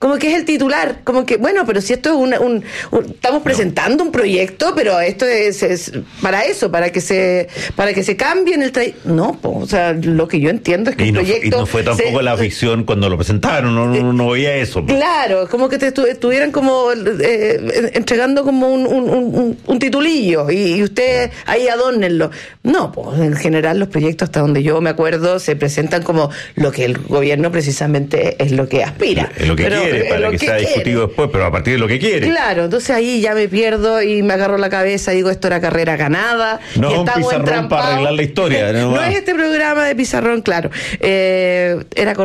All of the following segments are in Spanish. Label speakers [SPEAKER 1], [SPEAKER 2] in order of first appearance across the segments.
[SPEAKER 1] como que es el titular, como que, bueno, pero si esto es estamos presentando un proyecto, pero esto es para eso, para que se cambie en el no, o sea, lo que yo entiendo es que el proyecto...
[SPEAKER 2] Y no fue tampoco la visión cuando lo presentaron, no veía eso.
[SPEAKER 1] Claro, como que te estuvieran como entregando como un titulillo y usted ahí adórnenlo. No, pues en general los proyectos, hasta donde yo me acuerdo, se presentan como lo que el gobierno precisamente es lo que aspira.
[SPEAKER 2] Es lo que quiere, para que sea discutido después, pero a partir de lo que quiere.
[SPEAKER 1] Claro, entonces ahí ya me pierdo y me agarro la cabeza, digo, esto era carrera ganada.
[SPEAKER 2] No es un pizarrón para arreglar la historia.
[SPEAKER 1] No es este programa de pizarrón, claro. Era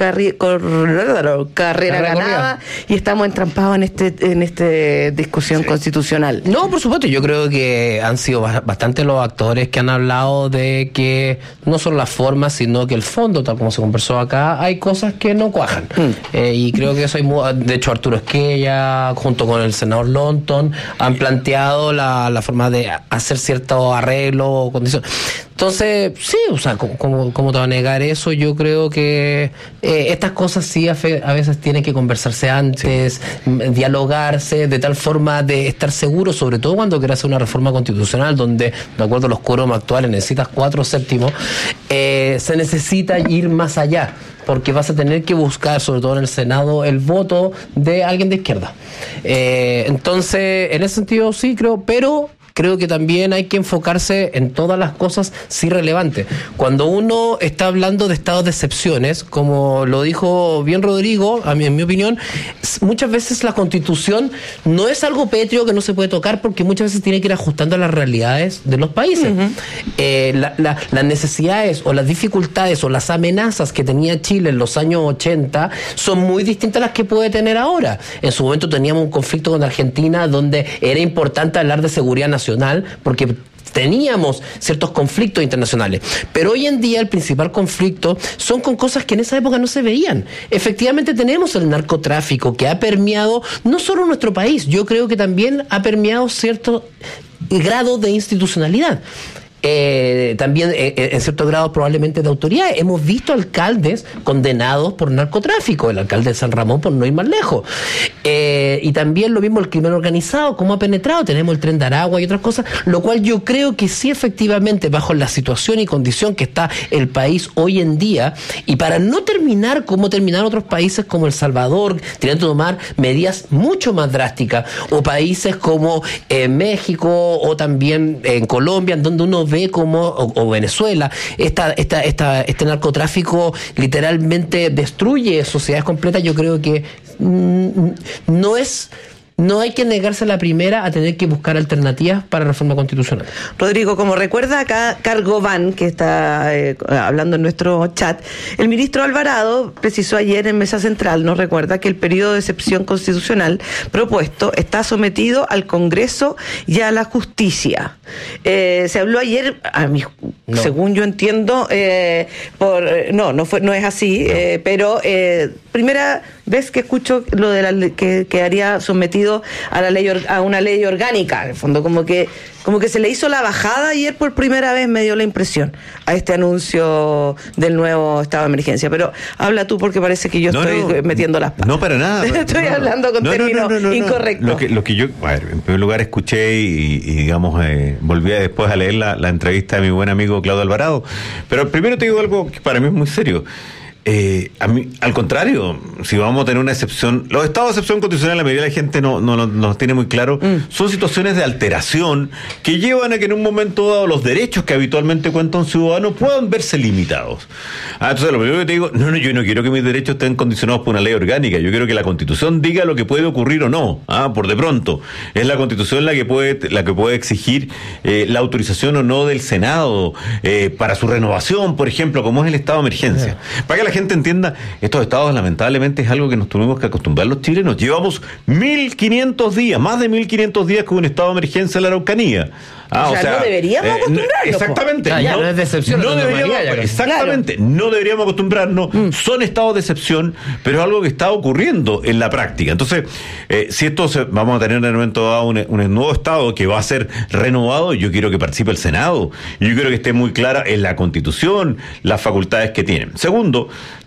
[SPEAKER 1] carrera ganada y estamos entrampados en esta discusión constitucional.
[SPEAKER 3] No, por supuesto, yo creo que han sido bastante los actores que han hablado de que no solo la forma, sino que el fondo, tal como se conversó acá, hay cosas que no cuajan. Y creo que eso de hecho Arturo Esquella, junto con el senador Lonton, han planteado la forma de hacer cierto arreglo o condición. Entonces, sí, o sea, ¿cómo te va a negar eso? Yo creo que estas cosas sí a veces tienen que conversarse antes, dialogarse, de tal forma de estar seguro, sobre todo cuando quieras hacer una reforma constitucional, donde, de acuerdo a los quórum actuales, necesitas 4/7, se necesita ir más allá, porque vas a tener que buscar, sobre todo en el Senado, el voto de alguien de izquierda. Entonces, en ese sentido sí creo, pero creo que también hay que enfocarse en todas las cosas sí relevantes. Cuando uno está hablando de estados de excepciones, como lo dijo bien Rodrigo, en mi opinión, muchas veces la Constitución no es algo pétreo que no se puede tocar, porque muchas veces tiene que ir ajustando a las realidades de los países. Las necesidades o las dificultades o las amenazas que tenía Chile en los años 80 son muy distintas a las que puede tener ahora. En su momento teníamos un conflicto con Argentina donde era importante hablar de seguridad nacional, porque teníamos ciertos conflictos internacionales, pero hoy en día el principal conflicto son con cosas que en esa época no se veían. Efectivamente tenemos el narcotráfico que ha permeado no solo nuestro país, yo creo que también ha permeado cierto grado de institucionalidad. También en cierto grado probablemente de autoridad. Hemos visto alcaldes condenados por narcotráfico, el alcalde de San Ramón, por no ir más lejos, y también lo mismo el crimen organizado, cómo ha penetrado. Tenemos el Tren de Aragua y otras cosas, lo cual yo creo que sí, efectivamente, bajo la situación y condición que está el país hoy en día, y para no terminar como terminaron otros países como El Salvador, teniendo que tomar medidas mucho más drásticas, o países como México o también en Colombia, en donde uno ve como, o Venezuela, este narcotráfico literalmente destruye sociedades completas. Yo creo que no hay que negarse a la primera a tener que buscar alternativas para la reforma constitucional.
[SPEAKER 1] Rodrigo, como recuerda acá Cargo Van, que está hablando en nuestro chat, el ministro Alvarado precisó ayer en Mesa Central, nos recuerda que el periodo de excepción constitucional propuesto está sometido al Congreso y a la justicia. Se habló ayer, según yo entiendo, no es así, pero primera vez que escucho lo de la que quedaría sometido a una ley orgánica, en el fondo, como que se le hizo la bajada ayer por primera vez, me dio la impresión, a este anuncio del nuevo estado de emergencia. Pero habla tú, porque parece que yo estoy metiendo las patas.
[SPEAKER 2] No, para nada.
[SPEAKER 1] Estoy hablando con términos incorrectos.
[SPEAKER 2] Lo que yo, en primer lugar, escuché y digamos, volví después a leer la entrevista de mi buen amigo Claudio Alvarado. Pero primero te digo algo que para mí es muy serio. A mí, al contrario, si vamos a tener una excepción, los estados de excepción constitucional, la mayoría de la gente no tiene muy claro, son situaciones de alteración que llevan a que en un momento dado los derechos que habitualmente cuenta un ciudadano puedan verse limitados. Entonces lo primero que te digo, yo no quiero que mis derechos estén condicionados por una ley orgánica, yo quiero que la Constitución diga lo que puede ocurrir o no, por de pronto. Es la Constitución la que puede exigir la autorización o no del Senado para su renovación, por ejemplo, como es el estado de emergencia. Para que la gente entienda, estos estados lamentablemente es algo que nos tuvimos que acostumbrar los chilenos. Llevamos 1.500 días, más de 1.500 días con un estado de emergencia en la Araucanía.
[SPEAKER 1] O sea, no deberíamos acostumbrarnos.
[SPEAKER 2] Exactamente.
[SPEAKER 3] No es de excepción.
[SPEAKER 2] No deberíamos acostumbrarnos. Son estados de excepción, pero es algo que está ocurriendo en la práctica. Entonces, si vamos a tener en el momento dado un nuevo estado que va a ser renovado, yo quiero que participe el Senado. Y yo quiero que esté muy clara en la Constitución las facultades que tienen. Segundo,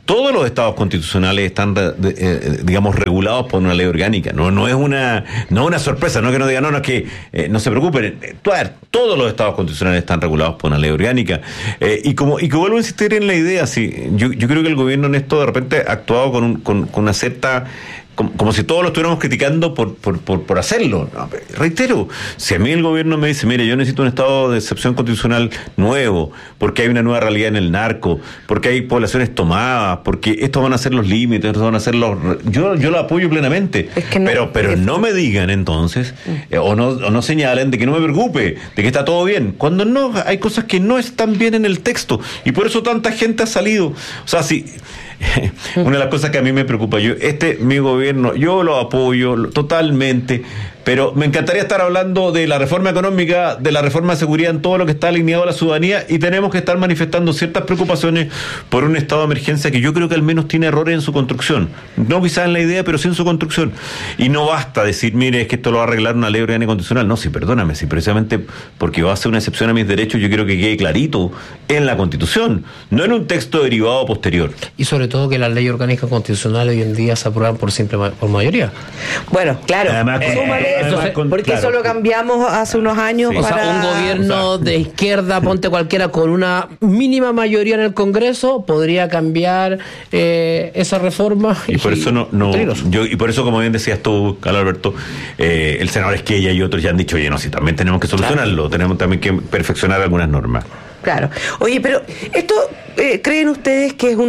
[SPEAKER 2] todos los estados constitucionales están, digamos, regulados por una ley orgánica. No es una sorpresa, no es que no digan, no es que no se preocupen. Todos los estados constitucionales están regulados por una ley orgánica. Y que vuelvo a insistir en la idea, sí, yo creo que el gobierno en esto de repente ha actuado con una cierta... Como si todos lo estuviéramos criticando por hacerlo. No, reitero, si a mí el gobierno me dice, mire, yo necesito un estado de excepción constitucional nuevo, porque hay una nueva realidad en el narco, porque hay poblaciones tomadas, porque estos van a ser los límites, estos van a ser los... Yo lo apoyo plenamente. Es que pero no me digan entonces, o no señalen de que no me preocupe, de que está todo bien, cuando no, hay cosas que no están bien en el texto, y por eso tanta gente ha salido. O sea, si... Una de las cosas que a mí me preocupa, mi gobierno, yo lo apoyo totalmente, pero me encantaría estar hablando de la reforma económica, de la reforma de seguridad, en todo lo que está alineado a la ciudadanía, y tenemos que estar manifestando ciertas preocupaciones por un estado de emergencia que yo creo que al menos tiene errores en su construcción, no quizás en la idea, pero sí en su construcción, y no basta decir, mire, es que esto lo va a arreglar una ley orgánica constitucional. No, sí, perdóname, sí, precisamente porque va a ser una excepción a mis derechos, yo quiero que quede clarito en la Constitución, no en un texto derivado posterior.
[SPEAKER 3] Y sobre todo que las leyes orgánicas constitucionales hoy en día se aprueban por mayoría.
[SPEAKER 1] Bueno, claro. Además, porque eso lo cambiamos hace unos años. Sí.
[SPEAKER 3] O sea, un gobierno de izquierda, ponte cualquiera, con una mínima mayoría en el Congreso, podría cambiar esa reforma.
[SPEAKER 2] Y por eso y por eso, como bien decías tú, Carlos Alberto, el senador Esquella y otros ya han dicho, oye, no, sí, también tenemos que solucionarlo, claro. Tenemos también que perfeccionar algunas normas.
[SPEAKER 1] Claro. Oye, pero esto, ¿creen ustedes que es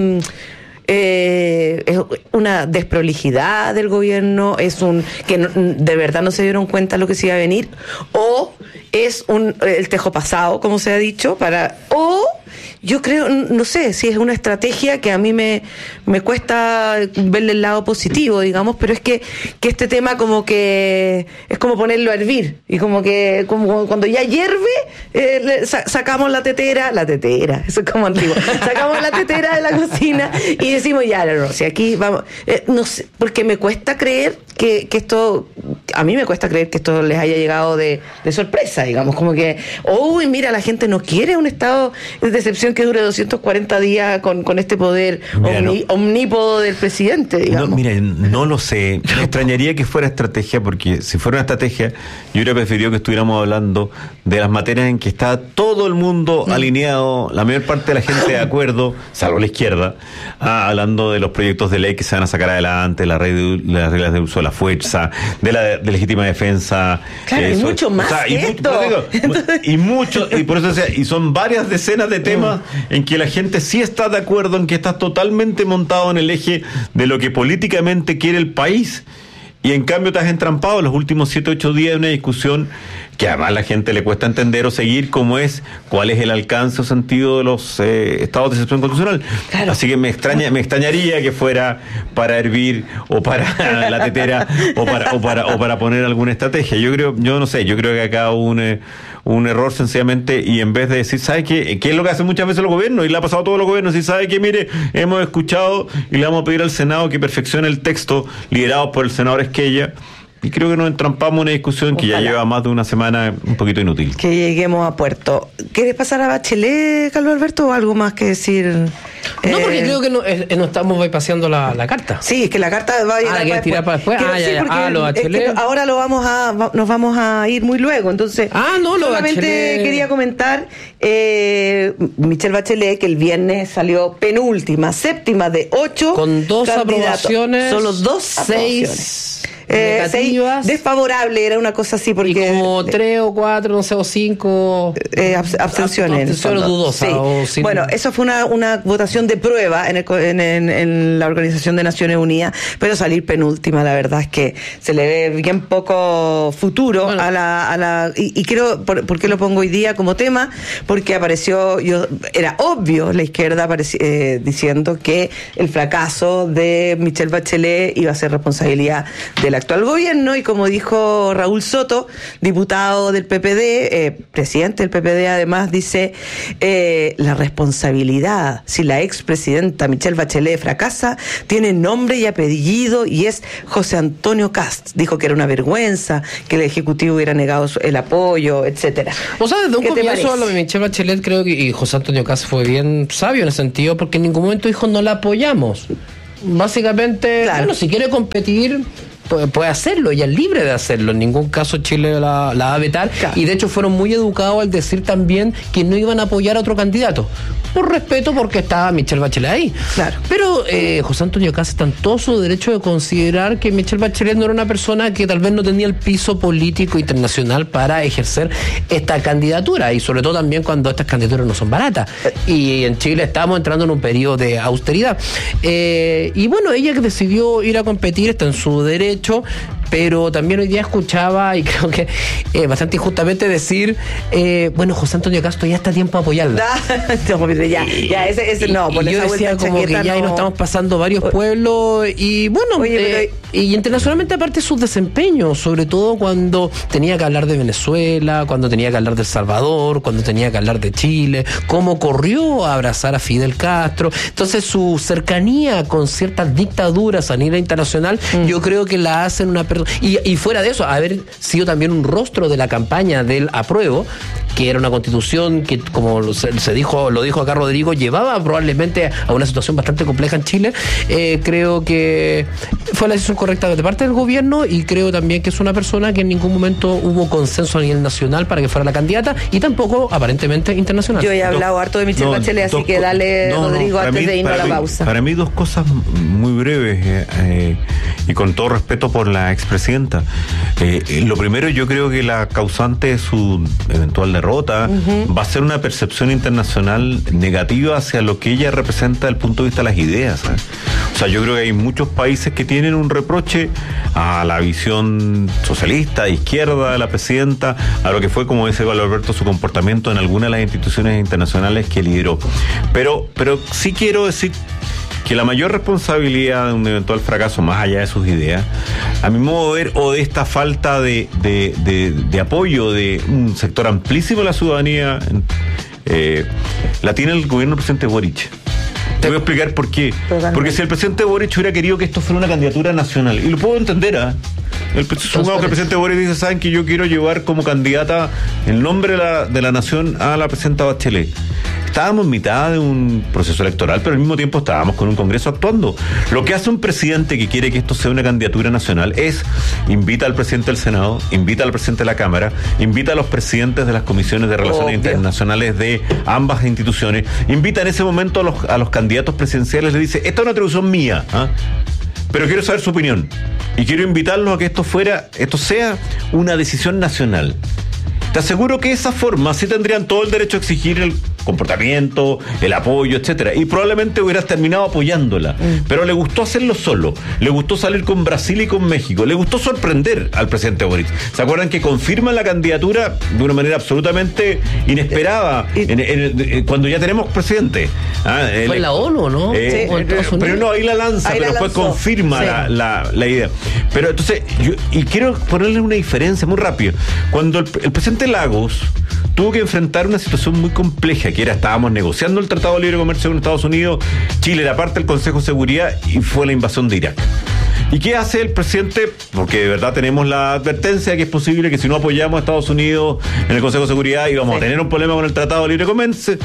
[SPEAKER 1] una desprolijidad del gobierno? ¿Es que de verdad no se dieron cuenta de lo que se iba a venir? ¿O es el tejo pasado, como se ha dicho? O yo creo, no sé, si es una estrategia que a mí me cuesta verle el lado positivo, digamos, pero es que este tema como que es como ponerlo a hervir, y como cuando ya hierve, sacamos la tetera, eso es como antiguo, sacamos la tetera de la cocina y decimos, ya, no, si aquí vamos, no sé, porque me cuesta creer que esto, a mí me cuesta creer que esto les haya llegado de sorpresa, digamos, como que, uy, mira, la gente no quiere un estado de excepción que dure 240 días con este poder omnípodo del presidente, digamos.
[SPEAKER 2] No, mira, no lo sé. Me extrañaría que fuera estrategia, porque si fuera una estrategia, yo hubiera preferido que estuviéramos hablando de las materias en que está todo el mundo alineado, la mayor parte de la gente de acuerdo, salvo la izquierda, hablando de los proyectos de ley que se van a sacar adelante, las reglas de uso de la fuerza, de legítima defensa.
[SPEAKER 1] Claro, y mucho más, o sea,
[SPEAKER 2] y por eso decía, y son varias decenas de temas en que la gente sí está de acuerdo, en que está totalmente montado en el eje de lo que políticamente quiere el país, y en cambio te has entrampado en los últimos 7 o 8 días de una discusión que además a la gente le cuesta entender o seguir, cuál es el alcance o sentido de los estados de excepción constitucional. Claro. Así que me extrañaría que fuera para hervir o para la tetera o para poner alguna estrategia. Yo creo que acá hubo un error sencillamente, y en vez de decir, ¿sabe qué? ¿Qué es lo que hacen muchas veces los gobiernos? Y le ha pasado a todos los gobiernos, y ¿sabe qué? Mire, hemos escuchado y le vamos a pedir al Senado que perfeccione el texto liderado por el senador Esquella. Y creo que nos entrampamos en una discusión que ya lleva más de una semana un poquito inútil.
[SPEAKER 1] Que lleguemos a puerto. ¿Quieres pasar a Bachelet, Carlos Alberto, o algo más que decir?
[SPEAKER 3] No, porque creo que no estamos bypaseando la carta.
[SPEAKER 1] Sí, es que la carta va a llegar
[SPEAKER 3] para
[SPEAKER 1] tirar para después.
[SPEAKER 3] Lo Bachelet.
[SPEAKER 1] Es que ahora nos vamos a ir muy luego, entonces. Solamente
[SPEAKER 3] Bachelet.
[SPEAKER 1] Quería comentar Michelle Bachelet, que el viernes salió penúltima, séptima de 8
[SPEAKER 3] con 2
[SPEAKER 1] candidatos.
[SPEAKER 3] aprobaciones,
[SPEAKER 1] solo 2
[SPEAKER 3] 6
[SPEAKER 1] negativas, desfavorable, era una cosa así, porque
[SPEAKER 3] y como 3 o 4, no sé, o 5
[SPEAKER 1] abstenciones
[SPEAKER 3] dudosas.
[SPEAKER 1] Sí. Bueno, eso fue una votación de prueba en la Organización de Naciones Unidas, pero salir penúltima, la verdad es que se le ve bien poco futuro a la y creo, ¿por qué lo pongo hoy día como tema? Porque era obvio la izquierda diciendo que el fracaso de Michelle Bachelet iba a ser responsabilidad de el actual gobierno, y como dijo Raúl Soto, diputado del PPD, presidente del PPD además, dice la responsabilidad, si la expresidenta Michelle Bachelet fracasa, tiene nombre y apellido y es José Antonio Kast. Dijo que era una vergüenza que el Ejecutivo hubiera negado el apoyo, etcétera.
[SPEAKER 3] O sea, desde un comienzo lo de Michelle Bachelet creo que y José Antonio Kast fue bien sabio en ese sentido, porque en ningún momento dijo no la apoyamos. Básicamente, claro, bueno, si quiere competir puede hacerlo, ella es libre de hacerlo, en ningún caso Chile la va a vetar, claro. Y de hecho fueron muy educados al decir también que no iban a apoyar a otro candidato, por respeto, porque estaba Michelle Bachelet ahí, claro. Pero José Antonio Kast está en todo su derecho de considerar que Michelle Bachelet no era una persona que tal vez no tenía el piso político internacional para ejercer esta candidatura, y sobre todo también cuando estas candidaturas no son baratas, y en Chile estamos entrando en un periodo de austeridad, y bueno, ella que decidió ir a competir está en su derecho, pero también hoy día escuchaba, y creo que bastante injustamente decir, bueno, José Antonio Kast ya está a tiempo de apoyarla.
[SPEAKER 1] Ese no, por
[SPEAKER 3] y yo decía como que ya ahí nos estamos pasando varios pueblos, y bueno, y internacionalmente aparte sus desempeños, sobre todo cuando tenía que hablar de Venezuela, cuando tenía que hablar de El Salvador, cuando tenía que hablar de Chile, cómo corrió a abrazar a Fidel Castro, entonces su cercanía con ciertas dictaduras a nivel internacional, yo creo que la hacen una persona, y fuera de eso, haber sido también un rostro de la campaña del apruebo, que era una constitución que, como lo dijo acá Rodrigo, llevaba probablemente a una situación bastante compleja en Chile. Creo que fue la decisión correcta de parte del gobierno, y creo también que es una persona que en ningún momento hubo consenso a nivel nacional para que fuera la candidata, y tampoco aparentemente internacional.
[SPEAKER 1] Yo he hablado harto de Michelle Bachelet, así que dale, Rodrigo, antes de irnos a la pausa.
[SPEAKER 2] Para mí dos cosas muy breves, y con todo respeto por la expresidenta. Lo primero, yo creo que la causante de su eventual derrota va a ser una percepción internacional negativa hacia lo que ella representa desde el punto de vista de las ideas, ¿sabes? O sea, yo creo que hay muchos países que tienen un reproche a la visión socialista, izquierda de la presidenta, a lo que fue, como dice Pablo Alberto, su comportamiento en algunas de las instituciones internacionales que lideró. Pero sí quiero decir que la mayor responsabilidad de un eventual fracaso, más allá de sus ideas, a mi modo de ver, o de esta falta de apoyo de un sector amplísimo de la ciudadanía, la tiene el gobierno del presidente Boric. Te voy a explicar por qué. Totalmente. Porque si el presidente Boric hubiera querido que esto fuera una candidatura nacional, y lo puedo entender, supongamos que el presidente Boric dice, saben que yo quiero llevar como candidata el nombre de la nación a la presidenta Bachelet. Estábamos en mitad de un proceso electoral, pero al mismo tiempo estábamos con un Congreso actuando. Lo que hace un presidente que quiere que esto sea una candidatura nacional es invita al presidente del Senado, invita al presidente de la Cámara, invita a los presidentes de las comisiones de relaciones internacionales de ambas instituciones, invita en ese momento a los candidatos presidenciales, le dice, esta es una atribución mía, pero quiero saber su opinión y quiero invitarlos a que esto sea una decisión nacional. Te aseguro que de esa forma sí tendrían todo el derecho a exigir el comportamiento, el apoyo, etcétera, y probablemente hubieras terminado apoyándola, pero le gustó hacerlo solo, le gustó salir con Brasil y con México, le gustó sorprender al presidente Boric. ¿Se acuerdan que confirman la candidatura de una manera absolutamente inesperada cuando ya tenemos presidente?
[SPEAKER 3] Fue en la ONU, ¿no?
[SPEAKER 2] Pero no, ahí la lanza, pero después confirma la idea. Pero entonces, y quiero ponerle una diferencia muy rápido. Cuando el presidente Lagos tuvo que enfrentar una situación muy compleja, que estábamos negociando el Tratado de Libre Comercio con Estados Unidos, Chile era parte del Consejo de Seguridad y fue la invasión de Irak. ¿Y qué hace el presidente? Porque de verdad tenemos la advertencia de que es posible que si no apoyamos a Estados Unidos en el Consejo de Seguridad íbamos a tener un problema con el Tratado de Libre Comercio.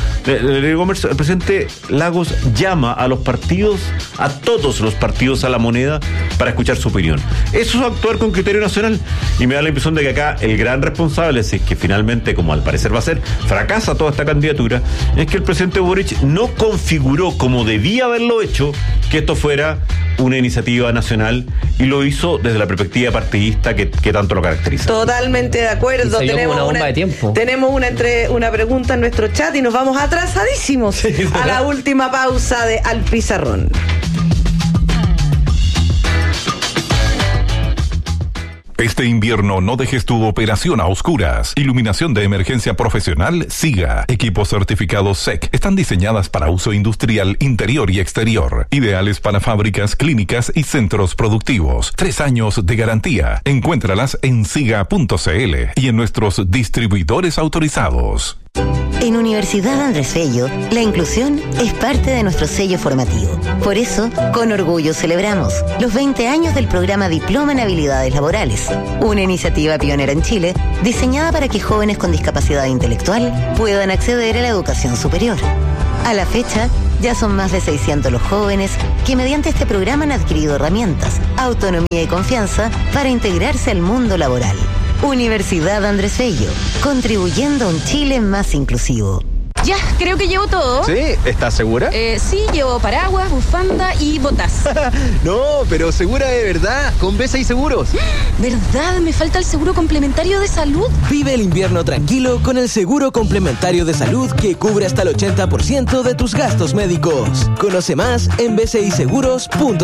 [SPEAKER 2] El presidente Lagos llama a los partidos, a todos los partidos a la moneda para escuchar su opinión. Eso es actuar con criterio nacional. Y me da la impresión de que acá el gran responsable, si es que finalmente, como al parecer va a ser, fracasa toda esta candidatura, es que el presidente Boric no configuró como debía haberlo hecho que esto fuera una iniciativa nacional, y lo hizo desde la perspectiva partidista que tanto lo caracteriza.
[SPEAKER 1] Totalmente de acuerdo.
[SPEAKER 3] Tenemos una bomba de tiempo.
[SPEAKER 1] Tenemos una pregunta en nuestro chat y nos vamos atrasadísimos a la última pausa de Al Pizarrón.
[SPEAKER 4] Este invierno no dejes tu operación a oscuras. Iluminación de emergencia profesional SIGA. Equipos certificados SEC. Están diseñadas para uso industrial interior y exterior. Ideales para fábricas, clínicas y centros productivos. 3 años de garantía. Encuéntralas en siga.cl y en nuestros distribuidores autorizados.
[SPEAKER 5] En Universidad Andrés Bello, la inclusión es parte de nuestro sello formativo. Por eso, con orgullo celebramos los 20 años del programa Diploma en Habilidades Laborales, una iniciativa pionera en Chile diseñada para que jóvenes con discapacidad intelectual puedan acceder a la educación superior. A la fecha, ya son más de 600 los jóvenes que mediante este programa han adquirido herramientas, autonomía y confianza para integrarse al mundo laboral. Universidad Andrés Bello, contribuyendo a un Chile más inclusivo.
[SPEAKER 6] Ya, creo que llevo todo.
[SPEAKER 7] ¿Sí? ¿Estás segura?
[SPEAKER 6] Sí, llevo paraguas, bufanda y botas.
[SPEAKER 7] No, pero segura de verdad, con B6 Seguros.
[SPEAKER 6] ¿Verdad? Me falta el seguro complementario de salud.
[SPEAKER 8] Vive el invierno tranquilo con el seguro complementario de salud que cubre hasta el 80% de tus gastos médicos. Conoce más en bciseguros.cl.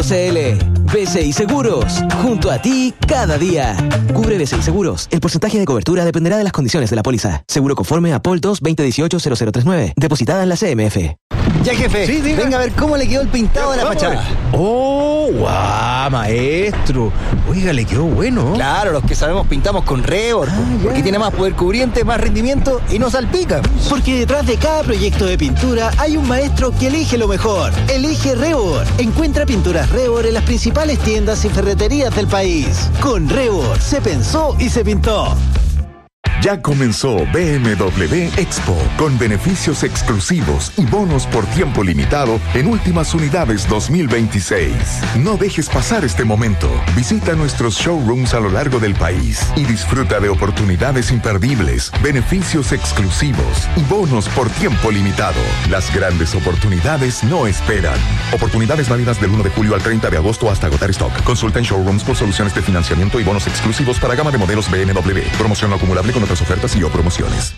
[SPEAKER 8] B6 Seguros, junto a ti cada día. Cubre B6 Seguros. El porcentaje de cobertura dependerá de las condiciones de la póliza. Seguro conforme a POL 2 2018-0039. Depositada en la CMF.
[SPEAKER 9] Ya, jefe,
[SPEAKER 7] Sí, diga.
[SPEAKER 9] venga a ver cómo le quedó el pintado de la fachada.
[SPEAKER 7] Oh, guau, maestro. Oiga, le quedó bueno.
[SPEAKER 9] Claro, los que sabemos pintamos con Revor, porque tiene más poder cubriente, más rendimiento y no salpica. Porque detrás de cada proyecto de pintura hay un maestro que elige lo mejor. Elige Revor. Encuentra pinturas Revor en las principales tiendas y ferreterías del país. Con Revor se pensó y se pintó.
[SPEAKER 10] Ya comenzó BMW Expo, con beneficios exclusivos y bonos por tiempo limitado en últimas unidades 2026. No dejes pasar este momento. Visita nuestros showrooms a lo largo del país y disfruta de oportunidades imperdibles, beneficios exclusivos y bonos por tiempo limitado. Las grandes oportunidades no esperan. Oportunidades válidas del 1 de julio al 30 de agosto hasta agotar stock. Consulta en showrooms por soluciones de financiamiento y bonos exclusivos para gama de modelos BMW. Promoción no acumulable con otras ofertas y o promociones.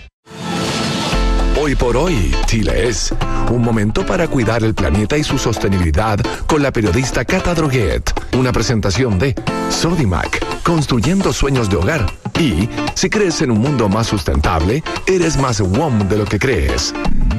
[SPEAKER 11] Hoy por hoy, Chile es un momento para cuidar el planeta y su sostenibilidad con la periodista Cata Droguet. Una presentación de Sodimac, construyendo sueños de hogar. Y si crees en un mundo más sustentable, eres más WOM de lo que crees.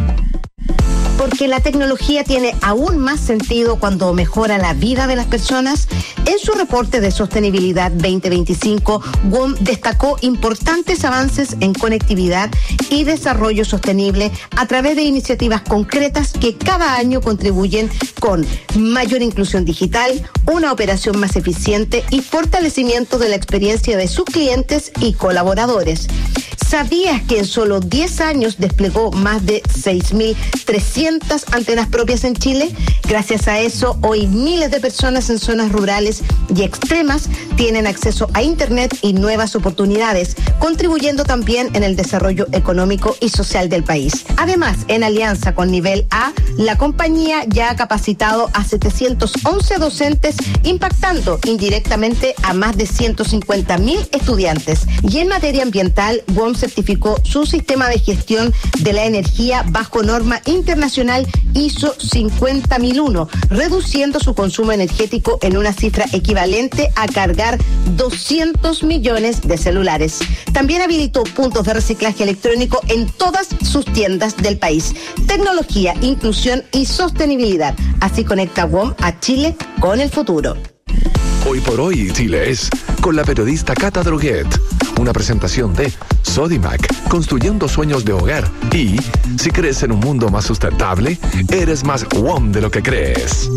[SPEAKER 12] Porque la tecnología tiene aún más sentido cuando mejora la vida de las personas. En su reporte de sostenibilidad 2025, WOM destacó importantes avances en conectividad y desarrollo sostenible a través de iniciativas concretas que cada año contribuyen con mayor inclusión digital, una operación más eficiente y fortalecimiento de la experiencia de sus clientes y colaboradores. ¿Sabías que en solo 10 años desplegó más de 6.300 antenas propias en Chile? Gracias a eso, hoy miles de personas en zonas rurales y extremas tienen acceso a Internet y nuevas oportunidades, contribuyendo también en el desarrollo económico y social del país. Además, en alianza con Nivel A, la compañía ya ha capacitado a 711 docentes, impactando indirectamente a más de 150.000 estudiantes. Y en materia ambiental, WOM certificó su sistema de gestión de la energía bajo norma internacional ISO 50001, reduciendo su consumo energético en una cifra equivalente a cargar 200 millones de celulares. También habilitó puntos de reciclaje electrónico en todas sus tiendas del país. Tecnología, inclusión y sostenibilidad. Así conecta WOM a Chile con el futuro.
[SPEAKER 11] Hoy por hoy, Chile es con la periodista Cata Droguet. Una presentación de Sodimac, construyendo sueños de hogar. Y si crees en un mundo más sustentable, eres más WOM de lo que crees.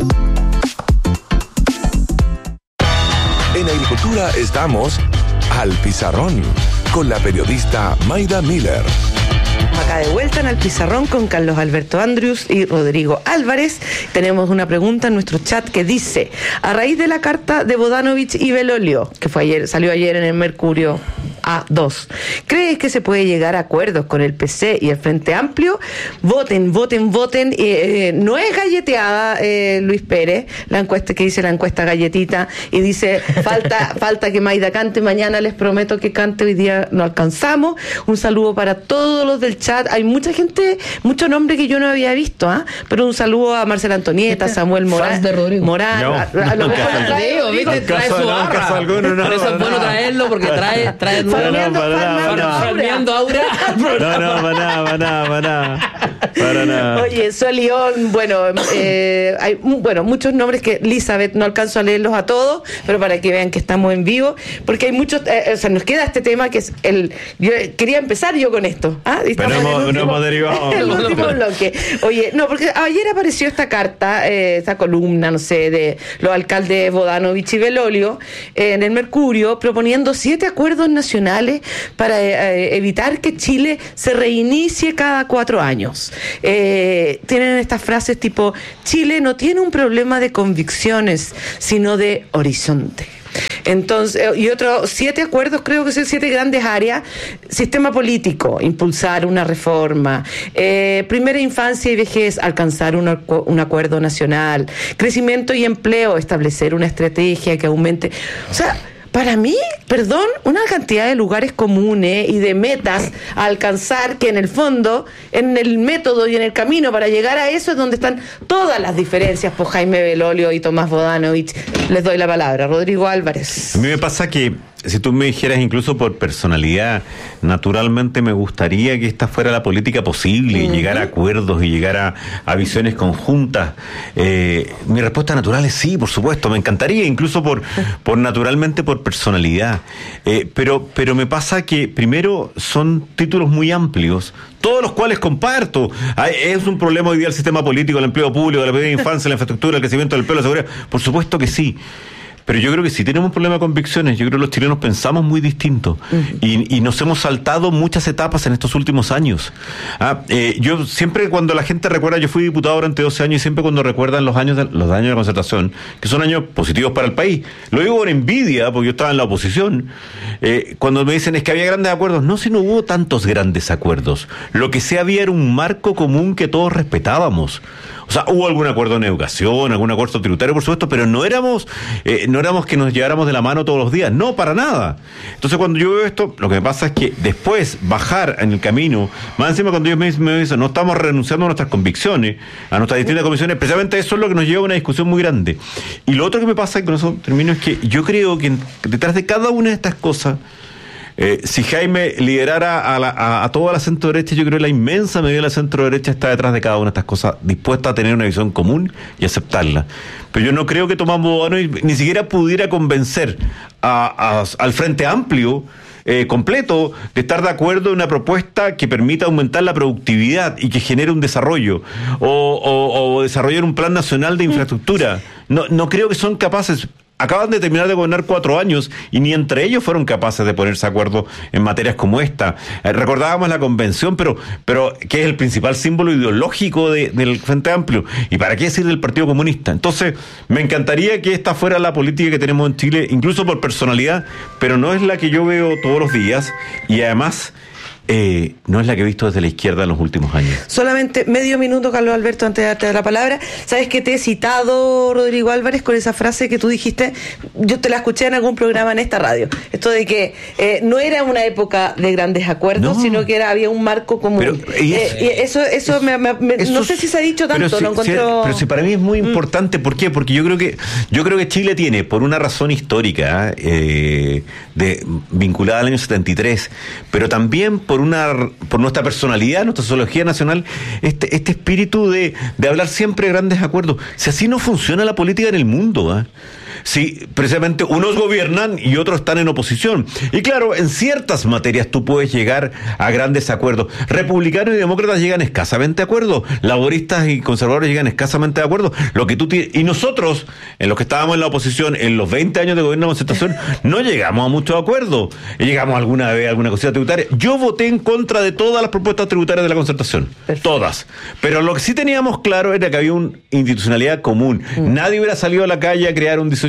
[SPEAKER 11] En agricultura estamos al pizarrón con la periodista Mayda Miller.
[SPEAKER 1] Acá de vuelta en el pizarrón con Carlos Alberto Andrius y Rodrigo Álvarez. Tenemos una pregunta en nuestro chat que dice: a raíz de la carta de Bodanovich y Belolio, que fue ayer, salió ayer en el Mercurio, A2. ¿Crees que se puede llegar a acuerdos con el PC y el Frente Amplio? Voten. No es galleteada, Luis Pérez, la encuesta que dice la encuesta galletita, y dice falta que Maida cante, mañana les prometo que cante, hoy día no alcanzamos. Un saludo para todos los del chat. Hay mucha gente, mucho nombre que yo no había visto, pero un saludo a Marcela Antonieta, Samuel Morán.
[SPEAKER 3] De Rodrigo.
[SPEAKER 1] Morán.
[SPEAKER 3] Trae su barra. Por eso es bueno traerlo, porque trae farmeando aura.
[SPEAKER 2] Para nada.
[SPEAKER 1] Oye, Sol León, hay muchos nombres que Elizabeth no alcanzo a leerlos a todos, pero para que vean que estamos en vivo, porque hay muchos, nos queda este tema que es yo quería empezar yo con esto,
[SPEAKER 2] pero no hemos derivado
[SPEAKER 1] el último bloque. Oye, no, porque ayer apareció esta carta, esta columna, no sé, de los alcaldes Bodanovich y Belolio en el Mercurio, proponiendo 7 acuerdos nacionales para evitar que Chile se reinicie cada 4 años. Tienen estas frases tipo: Chile no tiene un problema de convicciones, sino de horizonte. Entonces, y otros 7 acuerdos, creo que son 7 grandes áreas: sistema político, impulsar una reforma, primera infancia y vejez, alcanzar un acuerdo nacional, crecimiento y empleo, establecer una estrategia que aumente, para mí, una cantidad de lugares comunes y de metas a alcanzar, que en el fondo, en el método y en el camino para llegar a eso es donde están todas las diferencias por Jaime Belolio y Tomás Bodanovich. Les doy la palabra. Rodrigo Álvarez.
[SPEAKER 2] A mí me pasa que, si tú me dijeras incluso por personalidad, naturalmente me gustaría que esta fuera la política posible, y llegar a acuerdos y llegar a visiones conjuntas. Mi respuesta natural es sí, por supuesto, me encantaría, incluso por naturalmente por personalidad. Pero me pasa que primero son títulos muy amplios, todos los cuales comparto. ¿Es un problema hoy día el sistema político, el empleo público, la primera infancia, la infraestructura, el crecimiento del empleo, la seguridad? Por supuesto que sí. Pero yo creo que si tenemos un problema de convicciones, yo creo que los chilenos pensamos muy distinto, y nos hemos saltado muchas etapas en estos últimos años. Yo siempre, cuando la gente recuerda, yo fui diputado durante 12 años, y siempre cuando recuerdan los años de concertación, que son años positivos para el país, lo digo con envidia, porque yo estaba en la oposición, cuando me dicen es que había grandes acuerdos, no, si no hubo tantos grandes acuerdos, lo que sí había era un marco común que todos respetábamos. O sea, hubo algún acuerdo en educación, algún acuerdo tributario, por supuesto, pero no éramos que nos lleváramos de la mano todos los días, no, para nada. Entonces, cuando yo veo esto, lo que me pasa es que después bajar en el camino, más encima cuando ellos me dicen, no estamos renunciando a nuestras convicciones, a nuestras distintas convicciones, precisamente eso es lo que nos lleva a una discusión muy grande. Y lo otro que me pasa, y con eso termino, es que yo creo que detrás de cada una de estas cosas, si Jaime liderara a toda la centro derecha, yo creo que la inmensa medida de la centro derecha está detrás de cada una de estas cosas, dispuesta a tener una visión común y aceptarla. Pero yo no creo que Tomás Bodanovich ni siquiera pudiera convencer al Frente Amplio completo de estar de acuerdo en una propuesta que permita aumentar la productividad y que genere un desarrollo, o desarrollar un plan nacional de infraestructura. No creo que son capaces. Acaban de terminar de gobernar 4 años y ni entre ellos fueron capaces de ponerse de acuerdo en materias como esta. Recordábamos la convención, pero que es el principal símbolo ideológico del Frente Amplio. ¿Y para qué decir del Partido Comunista? Entonces, me encantaría que esta fuera la política que tenemos en Chile, incluso por personalidad, pero no es la que yo veo todos los días, y además no es la que he visto desde la izquierda en los últimos años.
[SPEAKER 1] Solamente medio minuto, Carlos Alberto, antes de darte la palabra. Sabes que te he citado, Rodrigo Álvarez, con esa frase que tú dijiste. Yo te la escuché en algún programa en esta radio. Esto de que no era una época de grandes acuerdos, sino que había un marco común. Pero, eso no sé si se ha dicho tanto.
[SPEAKER 2] Pero si para mí es muy importante. ¿Por qué? Porque yo creo que Chile tiene, por una razón histórica vinculada al año 73, pero también por nuestra personalidad, nuestra sociología nacional, este espíritu de hablar siempre de grandes acuerdos. Si así no funciona la política en el mundo, si precisamente unos gobiernan y otros están en oposición. Y claro, en ciertas materias tú puedes llegar a grandes acuerdos. Republicanos y demócratas llegan escasamente a acuerdos. Laboristas y conservadores llegan escasamente de acuerdo. Y nosotros, en los que estábamos en la oposición, en los 20 años de gobierno de concertación, no llegamos a muchos acuerdos. Llegamos alguna vez a alguna cosita tributaria. Yo voté en contra de todas las propuestas tributarias de la concertación. Perfecto. Todas. Pero lo que sí teníamos claro era que había una institucionalidad común. Nadie hubiera salido a la calle a crear un 18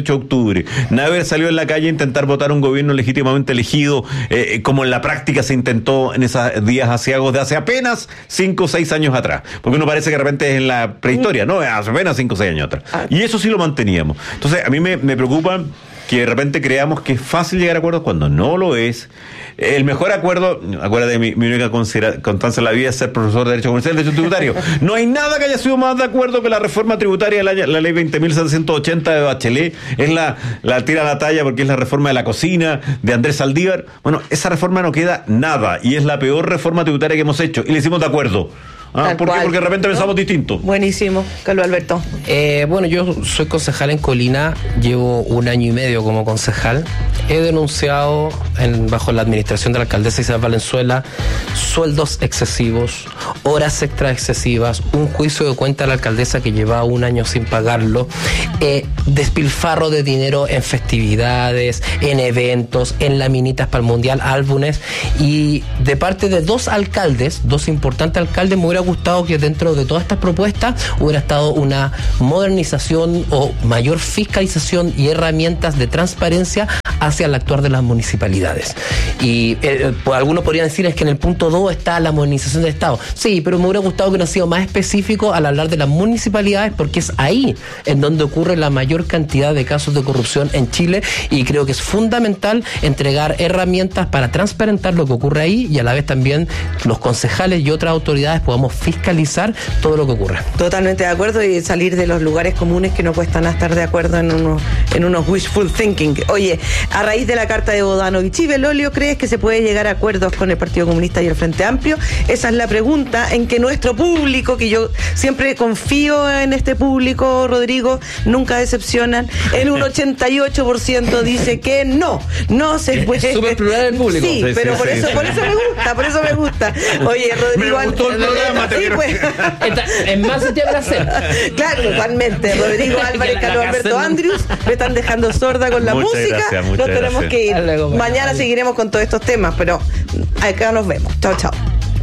[SPEAKER 2] 18 de octubre, no haber salido en la calle a intentar votar un gobierno legítimamente elegido, como en la práctica se intentó en esos días aciagos de hace apenas 5 o 6 años atrás. Porque uno parece que de repente es en la prehistoria, no, hace apenas 5 o 6 años atrás. Y eso sí lo manteníamos. Entonces, a mí me preocupa que de repente creamos que es fácil llegar a acuerdos cuando no lo es. El mejor acuerdo, acuérdate, mi única constancia en la vida es ser profesor de Derecho Comercial y Derecho Tributario. No hay nada que haya sido más de acuerdo que la reforma tributaria, la ley 20.780 de Bachelet, es la tira a la talla porque es la reforma de la cocina de Andrés Saldívar. Bueno, esa reforma no queda nada y es la peor reforma tributaria que hemos hecho y le hicimos de acuerdo. ¿Por qué? Porque de repente pensamos distinto.
[SPEAKER 1] Buenísimo, Carlos Alberto.
[SPEAKER 3] Bueno, yo soy concejal en Colina, llevo 1 año y medio como concejal. He denunciado bajo la administración de la alcaldesa Isabel Valenzuela sueldos excesivos, horas extra excesivas, un juicio de cuenta a la alcaldesa que llevaba 1 año sin pagarlo, despilfarro de dinero en festividades, en eventos, en laminitas para el Mundial, álbumes, y de parte de 2 alcaldes, 2 importantes alcaldes, me hubiera gustado que dentro de todas estas propuestas hubiera estado una modernización o mayor fiscalización y herramientas de transparencia hacia el actuar de las municipalidades. Y pues algunos podrían decir es que en el punto 2 está la modernización del Estado. Sí, pero me hubiera gustado que hubiera sido más específico al hablar de las municipalidades, porque es ahí en donde ocurre la mayor cantidad de casos de corrupción en Chile, y creo que es fundamental entregar herramientas para transparentar lo que ocurre ahí, y a la vez también los concejales y otras autoridades podamos fiscalizar todo lo que ocurre.
[SPEAKER 1] Totalmente de acuerdo, y salir de los lugares comunes que no cuestan a estar de acuerdo en unos wishful thinking. Oye, a raíz de la carta de Bodanovich y Belolio, ¿crees que se puede llegar a acuerdos con el Partido Comunista y el Frente Amplio? Esa es la pregunta en que nuestro público, que yo siempre confío en este público, Rodrigo, nunca decepcionan, en un 88% dice que no se puede.
[SPEAKER 3] Es súper plural el público.
[SPEAKER 1] Sí, pero por eso me gusta. Oye, Rodrigo,
[SPEAKER 2] me gustó el programa,
[SPEAKER 1] sí, pues.
[SPEAKER 3] Es más se tiene que hacer.
[SPEAKER 1] Claro, totalmente. Rodrigo Álvarez, Carlos Alberto Andrius, me están dejando sorda con la música. Nos tenemos que ir. Mañana seguiremos con todos estos temas, pero acá nos vemos. Chao, chao.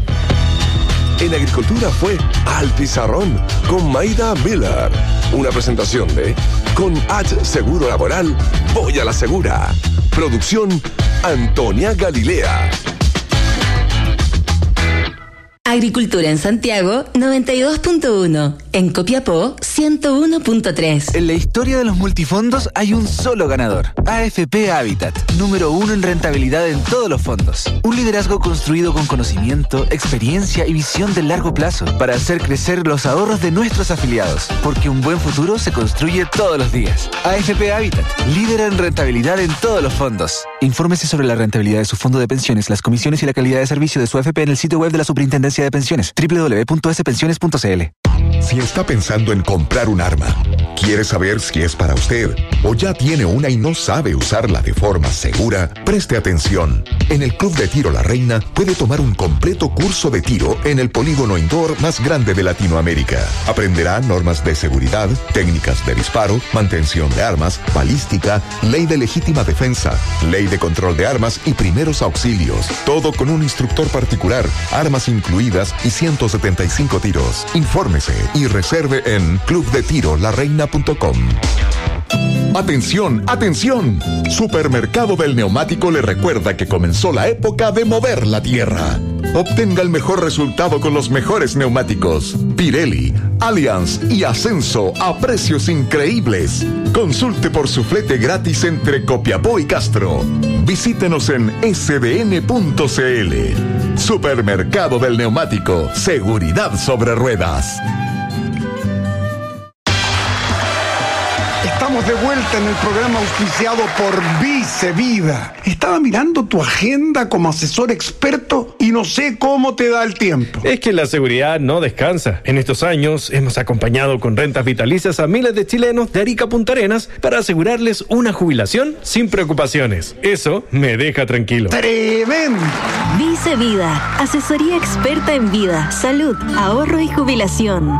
[SPEAKER 11] En Agricultura fue Al Pizarrón con Maida Miller. Una presentación de Con H Seguro Laboral, voy a la segura. Producción Antonia Galilea.
[SPEAKER 13] Agricultura en Santiago 92.1, en Copiapó 101.3.
[SPEAKER 7] En la historia de los multifondos hay un solo ganador: AFP Habitat, número 1 en rentabilidad en todos los fondos. Un liderazgo construido con conocimiento, experiencia y visión de largo plazo para hacer crecer los ahorros de nuestros afiliados, porque un buen futuro se construye todos los días. AFP Habitat, líder en rentabilidad en todos los fondos. Infórmese sobre la rentabilidad de su fondo de pensiones, las comisiones y la calidad de servicio de su AFP en el sitio web de la Superintendencia de Pensiones, www.spensiones.cl.
[SPEAKER 10] Si está pensando en comprar un arma, quiere saber si es para usted o ya tiene una y no sabe usarla de forma segura, preste atención. En el Club de Tiro La Reina puede tomar un completo curso de tiro en el polígono indoor más grande de Latinoamérica. Aprenderá normas de seguridad, técnicas de disparo, mantención de armas, balística, ley de legítima defensa, ley de control de armas y primeros auxilios. Todo con un instructor particular, armas incluidas y 175 tiros. Infórmese y reserve en clubdetirolareina.com. ¡Atención, atención! Supermercado del Neumático le recuerda que comenzó la época de mover la tierra. Obtenga el mejor resultado con los mejores neumáticos Pirelli, Allianz y Ascenso a precios increíbles. Consulte por su flete gratis entre Copiapó y Castro. Visítenos en sdn.cl. Supermercado del Neumático. Seguridad sobre ruedas.
[SPEAKER 14] Estamos de vuelta en el programa auspiciado por Vice Vida. Estaba mirando tu agenda como asesor experto y no sé cómo te da el tiempo.
[SPEAKER 15] Es que la seguridad no descansa. En estos años hemos acompañado con rentas vitalicias a miles de chilenos de Arica a Punta Arenas para asegurarles una jubilación sin preocupaciones. Eso me deja tranquilo.
[SPEAKER 14] ¡Tremendo!
[SPEAKER 13] Vice Vida, asesoría experta en vida, salud, ahorro y jubilación.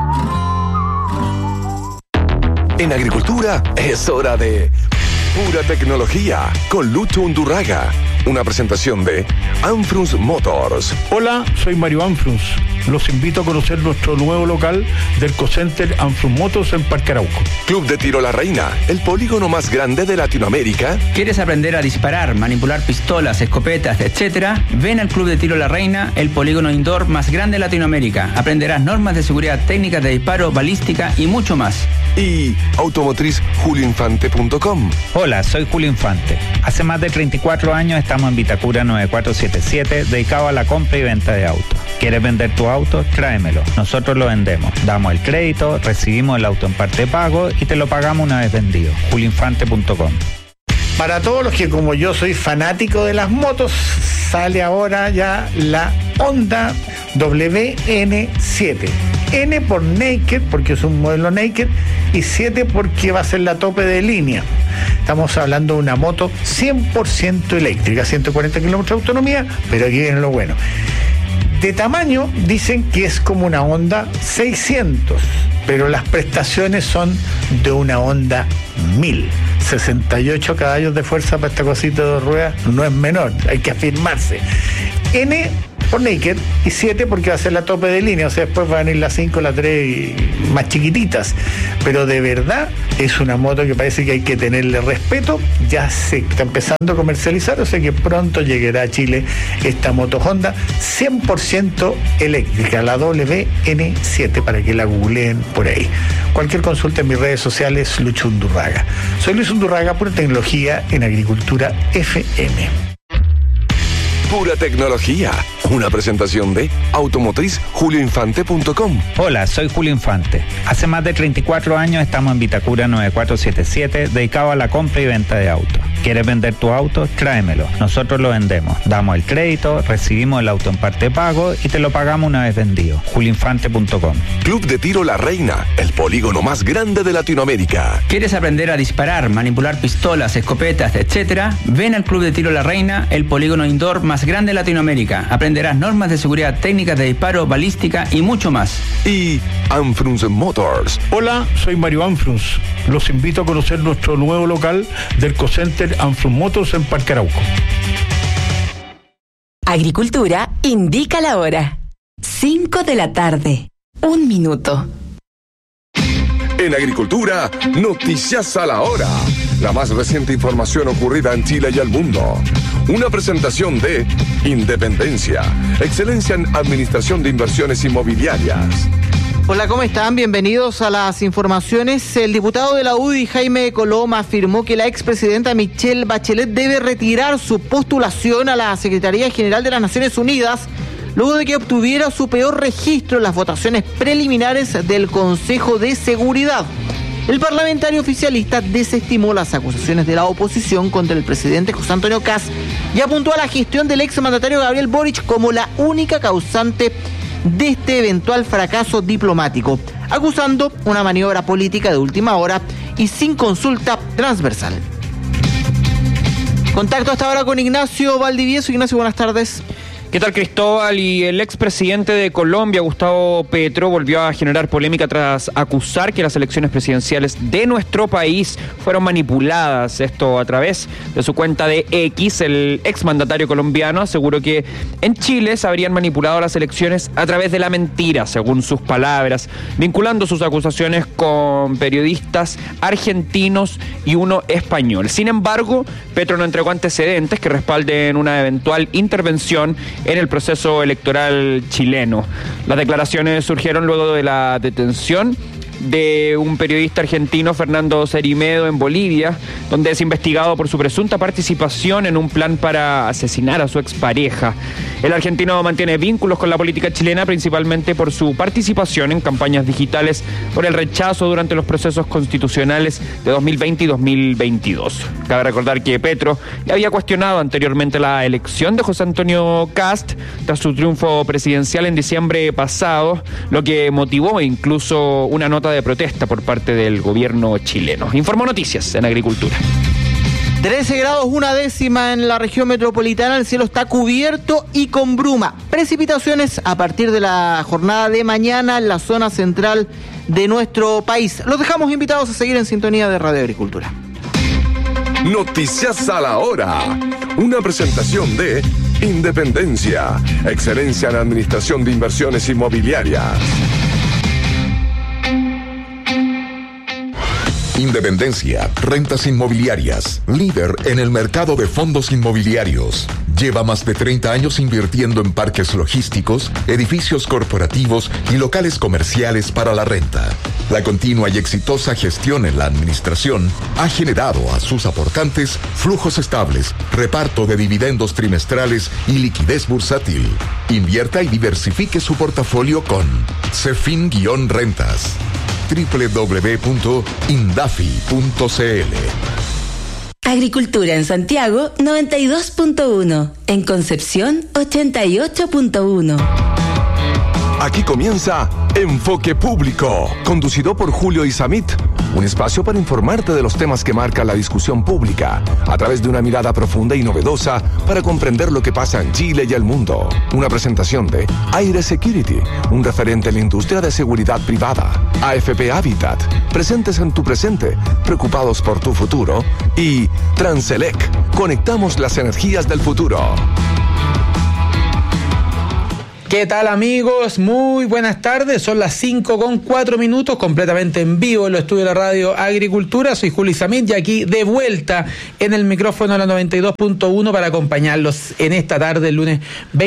[SPEAKER 11] En Agricultura es hora de Pura Tecnología con Lucho Undurraga. Una presentación de Anfrunz Motors.
[SPEAKER 16] Hola, soy Mario Anfrunz. Los invito a conocer nuestro nuevo local del Cocenter Anfrumotors en Parque Arauco.
[SPEAKER 11] Club de Tiro La Reina, el polígono más grande de Latinoamérica.
[SPEAKER 17] ¿Quieres aprender a disparar, manipular pistolas, escopetas, etcétera? Ven al Club de Tiro La Reina, el polígono indoor más grande de Latinoamérica. Aprenderás normas de seguridad, técnicas de disparo, balística y mucho más.
[SPEAKER 11] Y automotriz.julioinfante.com.
[SPEAKER 18] Hola, soy Julio Infante. Hace más de 34 años estamos en Vitacura 9477, dedicado a la compra y venta de autos. ¿Quieres vender tu auto? Tráemelo. Nosotros lo vendemos. Damos el crédito, recibimos el auto en parte de pago y te lo pagamos una vez vendido. julioinfante.com.
[SPEAKER 19] Para todos los que como yo soy fanático de las motos, sale ahora ya la Honda WN7. N por Naked, porque es un modelo Naked, y 7 porque va a ser la tope de línea. Estamos hablando de una moto 100% eléctrica, 140 kilómetros de autonomía, pero aquí viene lo bueno. De tamaño dicen que es como una Honda 600, pero las prestaciones son de una Honda 1000. 68 caballos de fuerza para esta cosita de dos ruedas no es menor, hay que afirmarse. N por Naked y 7 porque va a ser la tope de línea, o sea, después van a ir las 5, las 3 y más chiquititas, pero de verdad es una moto que parece que hay que tenerle respeto. Ya se está empezando a comercializar, o sea que pronto llegará a Chile esta moto Honda 100% eléctrica, la WN7, para que la googleen por ahí. Cualquier consulta en mis redes sociales, Lucho Undurraga. Soy Luis Undurraga, pura tecnología en Agricultura FM.
[SPEAKER 11] Pura tecnología. Una presentación de automotriz.julioinfante.com.
[SPEAKER 18] Hola, soy Julio Infante. Hace más de 34 años estamos en Vitacura 9477, dedicado a la compra y venta de autos. ¿Quieres vender tu auto? Tráemelo. Nosotros lo vendemos. Damos el crédito, recibimos el auto en parte de pago y te lo pagamos una vez vendido. julioinfante.com.
[SPEAKER 11] Club de Tiro La Reina, el polígono más grande de Latinoamérica.
[SPEAKER 17] ¿Quieres aprender a disparar, manipular pistolas, escopetas, etcétera? Ven al Club de Tiro La Reina, el polígono indoor más grande de Latinoamérica. Aprenderás normas de seguridad, técnicas de disparo, balística y mucho más.
[SPEAKER 11] Y Anfrunz Motors.
[SPEAKER 16] Hola, soy Mario Anfrunz. Los invito a conocer nuestro nuevo local del Cocenter Anfrumotors en Parque Arauco.
[SPEAKER 20] Agricultura indica la hora. 5 de la tarde. 1 minuto.
[SPEAKER 11] En Agricultura, noticias a la hora. La más reciente información ocurrida en Chile y el mundo. Una presentación de Independencia, excelencia en administración de inversiones inmobiliarias.
[SPEAKER 21] Hola, ¿cómo están? Bienvenidos a las informaciones. El diputado de la UDI, Jaime Coloma, afirmó que la expresidenta Michelle Bachelet debe retirar su postulación a la Secretaría General de las Naciones Unidas luego de que obtuviera su peor registro en las votaciones preliminares del Consejo de Seguridad. El parlamentario oficialista desestimó las acusaciones de la oposición contra el presidente José Antonio Kast y apuntó a la gestión del exmandatario Gabriel Boric como la única causante de este eventual fracaso diplomático, acusando una maniobra política de última hora y sin consulta transversal. Contacto hasta ahora con Ignacio Valdivieso. Ignacio, buenas tardes.
[SPEAKER 22] ¿Qué tal, Cristóbal? Y el expresidente de Colombia, Gustavo Petro, volvió a generar polémica tras acusar que las elecciones presidenciales de nuestro país fueron manipuladas. Esto a través de su cuenta de X. El exmandatario colombiano aseguró que en Chile se habrían manipulado las elecciones a través de la mentira, según sus palabras, vinculando sus acusaciones con periodistas argentinos y uno español. Sin embargo, Petro no entregó antecedentes que respalden una eventual intervención en el proceso electoral chileno. Las declaraciones surgieron luego de la detención de un periodista argentino, Fernando Cerimedo, en Bolivia, donde es investigado por su presunta participación en un plan para asesinar a su expareja. El argentino mantiene vínculos con la política chilena, principalmente por su participación en campañas digitales por el rechazo durante los procesos constitucionales de 2020 y 2022. Cabe recordar que Petro ya había cuestionado anteriormente la elección de José Antonio Kast tras su triunfo presidencial en diciembre pasado, lo que motivó incluso una nota de protesta por parte del gobierno chileno. Informó Noticias en Agricultura.
[SPEAKER 21] 13 grados 1/10 en la región metropolitana, el cielo está cubierto y con bruma. Precipitaciones a partir de la jornada de mañana en la zona central de nuestro país. Los dejamos invitados a seguir en sintonía de Radio Agricultura.
[SPEAKER 11] Noticias a la hora. Una presentación de Independencia, excelencia en administración de inversiones inmobiliarias.
[SPEAKER 10] Independencia, rentas inmobiliarias, líder en el mercado de fondos inmobiliarios. Lleva más de 30 años invirtiendo en parques logísticos, edificios corporativos y locales comerciales para la renta. La continua y exitosa gestión en la administración ha generado a sus aportantes flujos estables, reparto de dividendos trimestrales y liquidez bursátil. Invierta y diversifique su portafolio con Cefin-Rentas. www.indafi.cl.
[SPEAKER 20] Agricultura en Santiago 92.1, en Concepción 88.1.
[SPEAKER 11] Aquí comienza Enfoque Público, conducido por Julio Isamit. Un espacio para informarte de los temas que marcan la discusión pública, a través de una mirada profunda y novedosa para comprender lo que pasa en Chile y el mundo. Una presentación de Aire Security, un referente en la industria de seguridad privada. AFP Habitat, presentes en tu presente, preocupados por tu futuro. Y Transelec, conectamos las energías del futuro.
[SPEAKER 4] ¿Qué tal, amigos? Muy buenas tardes, son las 5:04, completamente en vivo en los estudios de la radio Agricultura. Soy Julio Isamit y aquí de vuelta en el micrófono de la 92.1 para acompañarlos en esta tarde, el lunes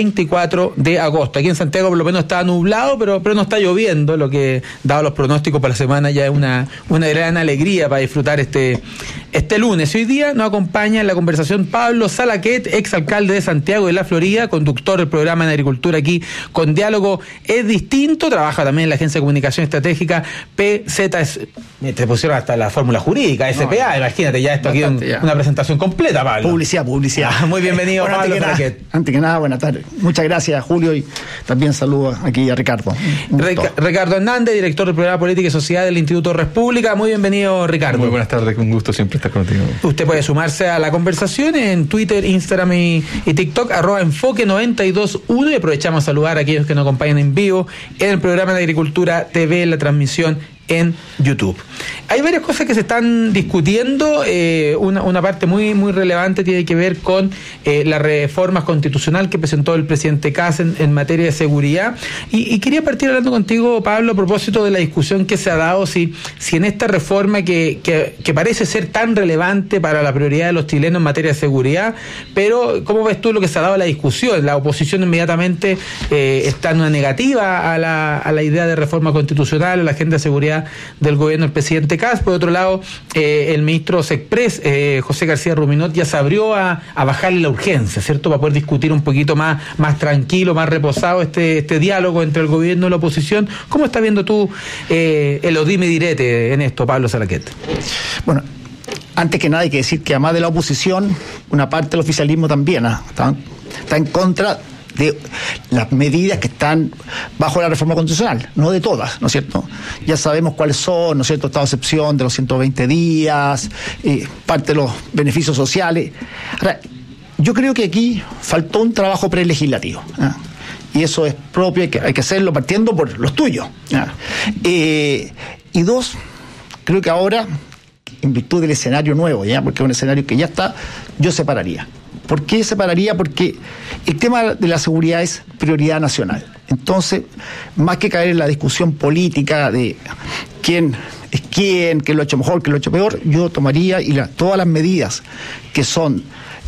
[SPEAKER 4] 24 de agosto. Aquí en Santiago por lo menos está nublado, pero no está lloviendo, lo que, dado los pronósticos para la semana, ya es una gran alegría para disfrutar este lunes. Hoy día nos acompaña en la conversación Pablo Salaquet, exalcalde de Santiago de la Florida, conductor del programa de Agricultura aquí con Diálogo es Distinto, trabaja también en la Agencia de Comunicación Estratégica PZ, te pusieron hasta la fórmula jurídica, SPA, imagínate ya esto aquí una presentación completa, Pablo.
[SPEAKER 5] Publicidad.
[SPEAKER 4] Muy bienvenido,
[SPEAKER 5] bueno,
[SPEAKER 4] Pablo.
[SPEAKER 5] Antes que nada, buenas tardes. Muchas gracias, Julio, y también saludo aquí a Ricardo.
[SPEAKER 4] Ricardo Hernández, director del programa Política y Sociedad del Instituto República. Muy bienvenido, Ricardo.
[SPEAKER 23] Muy buenas tardes, un gusto siempre estar contigo.
[SPEAKER 4] Usted puede sumarse a la conversación en Twitter, Instagram y TikTok, @enfoque921, y aprovechamos a saludar a aquellos que nos acompañan en vivo en el programa de Agricultura TV, en la transmisión en YouTube. Hay varias cosas que se están discutiendo. Una parte muy relevante tiene que ver con la reforma constitucional que presentó el presidente Kast en materia de seguridad. Y quería partir hablando contigo, Pablo, a propósito de la discusión que se ha dado, si en esta reforma que parece ser tan relevante para la prioridad de los chilenos en materia de seguridad, pero ¿cómo ves tú lo que se ha dado en la discusión? La oposición inmediatamente está en una negativa a la idea de reforma constitucional, a la agenda de seguridad del gobierno del presidente Kast. Por otro lado, el ministro Sexpress, José García Ruminot, ya se abrió a bajarle la urgencia, ¿cierto? Para poder discutir un poquito más tranquilo, más reposado este diálogo entre el gobierno y la oposición. ¿Cómo estás viendo tú el odime direte en esto, Pablo Salaquet?
[SPEAKER 5] Bueno, antes que nada hay que decir que además de la oposición, una parte del oficialismo también está en contra de las medidas que están bajo la reforma constitucional, no de todas, ¿no es cierto? Ya sabemos cuáles son, ¿no es cierto? Estado de excepción de los 120 días, parte de los beneficios sociales. Ahora, yo creo que aquí faltó un trabajo prelegislativo, y eso es propio, hay que hacerlo partiendo por los tuyos. Y dos, creo que ahora, en virtud del escenario nuevo, porque es un escenario que ya está, yo separaría. ¿Por qué separaría? Porque el tema de la seguridad es prioridad nacional. Entonces, más que caer en la discusión política de quién es quién lo ha hecho mejor, quién lo ha hecho peor, yo tomaría todas las medidas que son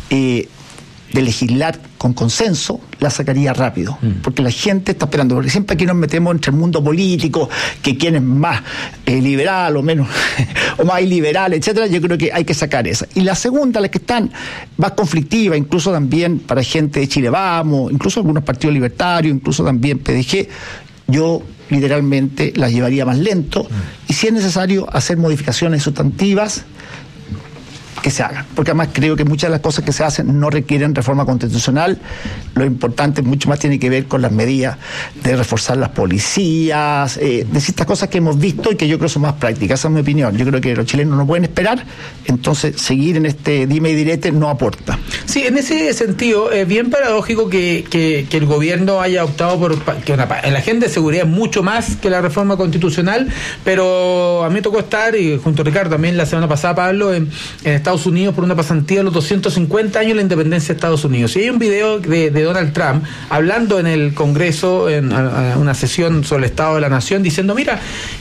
[SPEAKER 5] de legislar con consenso, la sacaría rápido, porque la gente está esperando, porque siempre aquí nos metemos entre el mundo político, que quién es más liberal o menos, o más iliberal, etcétera. Yo creo que hay que sacar esa. Y la segunda, la que están más conflictiva, incluso también para gente de Chile Vamos, incluso algunos partidos libertarios, incluso también PDG, yo literalmente las llevaría más lento, y si es necesario hacer modificaciones sustantivas, que se hagan, porque además creo que muchas de las cosas que se hacen no requieren reforma constitucional. Lo importante mucho más tiene que ver con las medidas de reforzar las policías, de ciertas cosas que hemos visto y que yo creo son más prácticas. Esa es mi opinión. Yo creo que los chilenos no pueden esperar, entonces seguir en este dime y direte no aporta.
[SPEAKER 4] Sí, en ese sentido es bien paradójico que el gobierno haya optado por que en la agenda de seguridad es mucho más que la reforma constitucional, pero a mí me tocó estar, y junto a Ricardo también la semana pasada, Pablo, en Estados Unidos por una pasantía de los 250 años de la independencia de Estados Unidos. Y hay un video de Donald Trump hablando en el Congreso, en una sesión sobre el Estado de la Nación, diciendo, mira,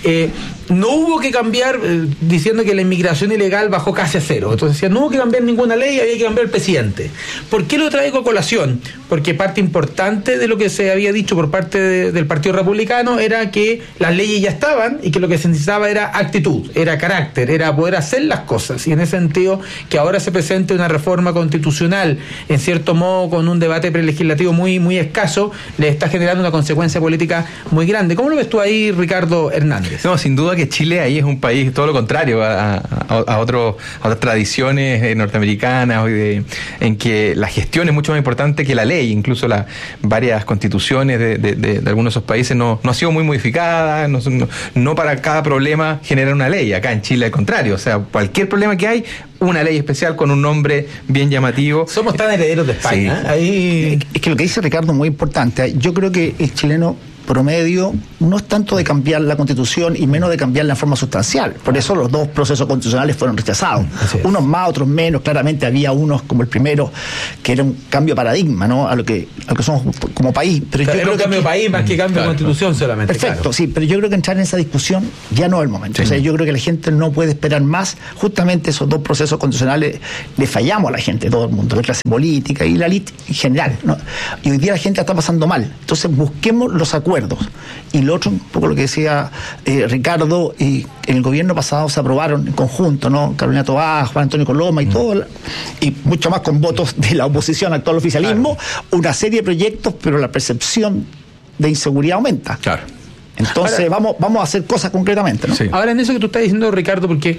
[SPEAKER 4] no hubo que cambiar, diciendo que la inmigración ilegal bajó casi a cero. Entonces decía, no hubo que cambiar ninguna ley, había que cambiar el presidente. ¿Por qué lo traigo a colación? Porque parte importante de lo que se había dicho por parte del Partido Republicano era que las leyes ya estaban y que lo que se necesitaba era actitud, era carácter, era poder hacer las cosas. Y en ese sentido, que ahora se presente una reforma constitucional, en cierto modo con un debate prelegislativo muy, muy escaso, le está generando una consecuencia política muy grande. ¿Cómo lo ves tú ahí, Ricardo Hernández?
[SPEAKER 23] No, sin duda que Chile ahí es un país todo lo contrario a otras tradiciones norteamericanas en que la gestión es mucho más importante que la ley. Incluso las varias constituciones de algunos de esos países no ha sido muy modificada, no para cada problema generar una ley. Acá en Chile al contrario, o sea, cualquier problema que hay, una ley especial con un nombre bien llamativo.
[SPEAKER 4] Somos tan herederos de España.
[SPEAKER 5] Sí.
[SPEAKER 4] Ahí...
[SPEAKER 5] Es que lo que dice Ricardo es muy importante. Yo creo que el chileno promedio no es tanto de cambiar la Constitución y menos de cambiarla en forma sustancial. Por eso los dos procesos constitucionales fueron rechazados. Unos más, otros menos. Claramente había unos como el primero que era un cambio de paradigma, ¿no? a lo que somos como país. Pero
[SPEAKER 4] claro,
[SPEAKER 5] yo creo
[SPEAKER 4] un cambio de país más que cambio de Constitución solamente.
[SPEAKER 5] Perfecto,
[SPEAKER 4] claro.
[SPEAKER 5] Sí, pero yo creo que entrar en esa discusión ya no es el momento. Sí. O sea, yo creo que la gente no puede esperar más. Justamente esos dos procesos constitucionales le fallamos a la gente, todo el mundo, la clase política y la elite en general, ¿no? Y hoy día la gente la está pasando mal. Entonces busquemos los acuerdos. Y lo otro, un poco lo que decía Ricardo, y en el gobierno pasado se aprobaron en conjunto, ¿no? Carolina Toá, Juan Antonio Coloma y todo, y mucho más con votos de la oposición al actual oficialismo, una serie de proyectos, pero la percepción de inseguridad aumenta.
[SPEAKER 23] Claro.
[SPEAKER 5] Entonces ahora, vamos a hacer cosas concretamente, ¿no?
[SPEAKER 23] Sí.
[SPEAKER 4] Ahora, en eso que tú estás diciendo, Ricardo, porque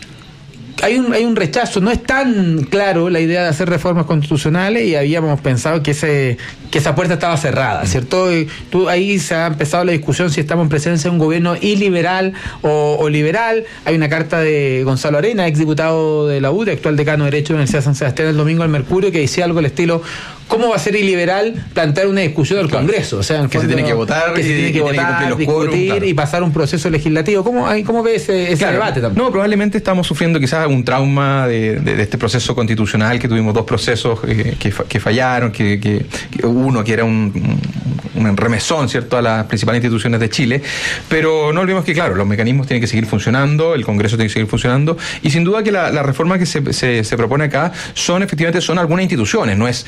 [SPEAKER 4] hay un rechazo, no es tan claro la idea de hacer reformas constitucionales y habíamos pensado que esa puerta estaba cerrada, ¿cierto? Y ahí se ha empezado la discusión si estamos en presencia de un gobierno iliberal o liberal. Hay una carta de Gonzalo Arena, exdiputado de la UDI, actual decano de Derecho de la Universidad de San Sebastián, el domingo al Mercurio, que decía algo al estilo: ¿cómo va a ser iliberal plantear una discusión del Congreso? O sea, en
[SPEAKER 23] que
[SPEAKER 4] fondo,
[SPEAKER 23] se tiene que votar,
[SPEAKER 4] que se tiene que votar, discutir, claro, y pasar un proceso legislativo. ¿Cómo ves ese debate también?
[SPEAKER 23] No, probablemente estamos sufriendo quizás un trauma de este proceso constitucional, que tuvimos dos procesos que fallaron, que uno que era un remesón, ¿cierto?, a las principales instituciones de Chile, pero no olvidemos que, claro, los mecanismos tienen que seguir funcionando, el Congreso tiene que seguir funcionando, y sin duda que la reforma que se propone acá son algunas instituciones, no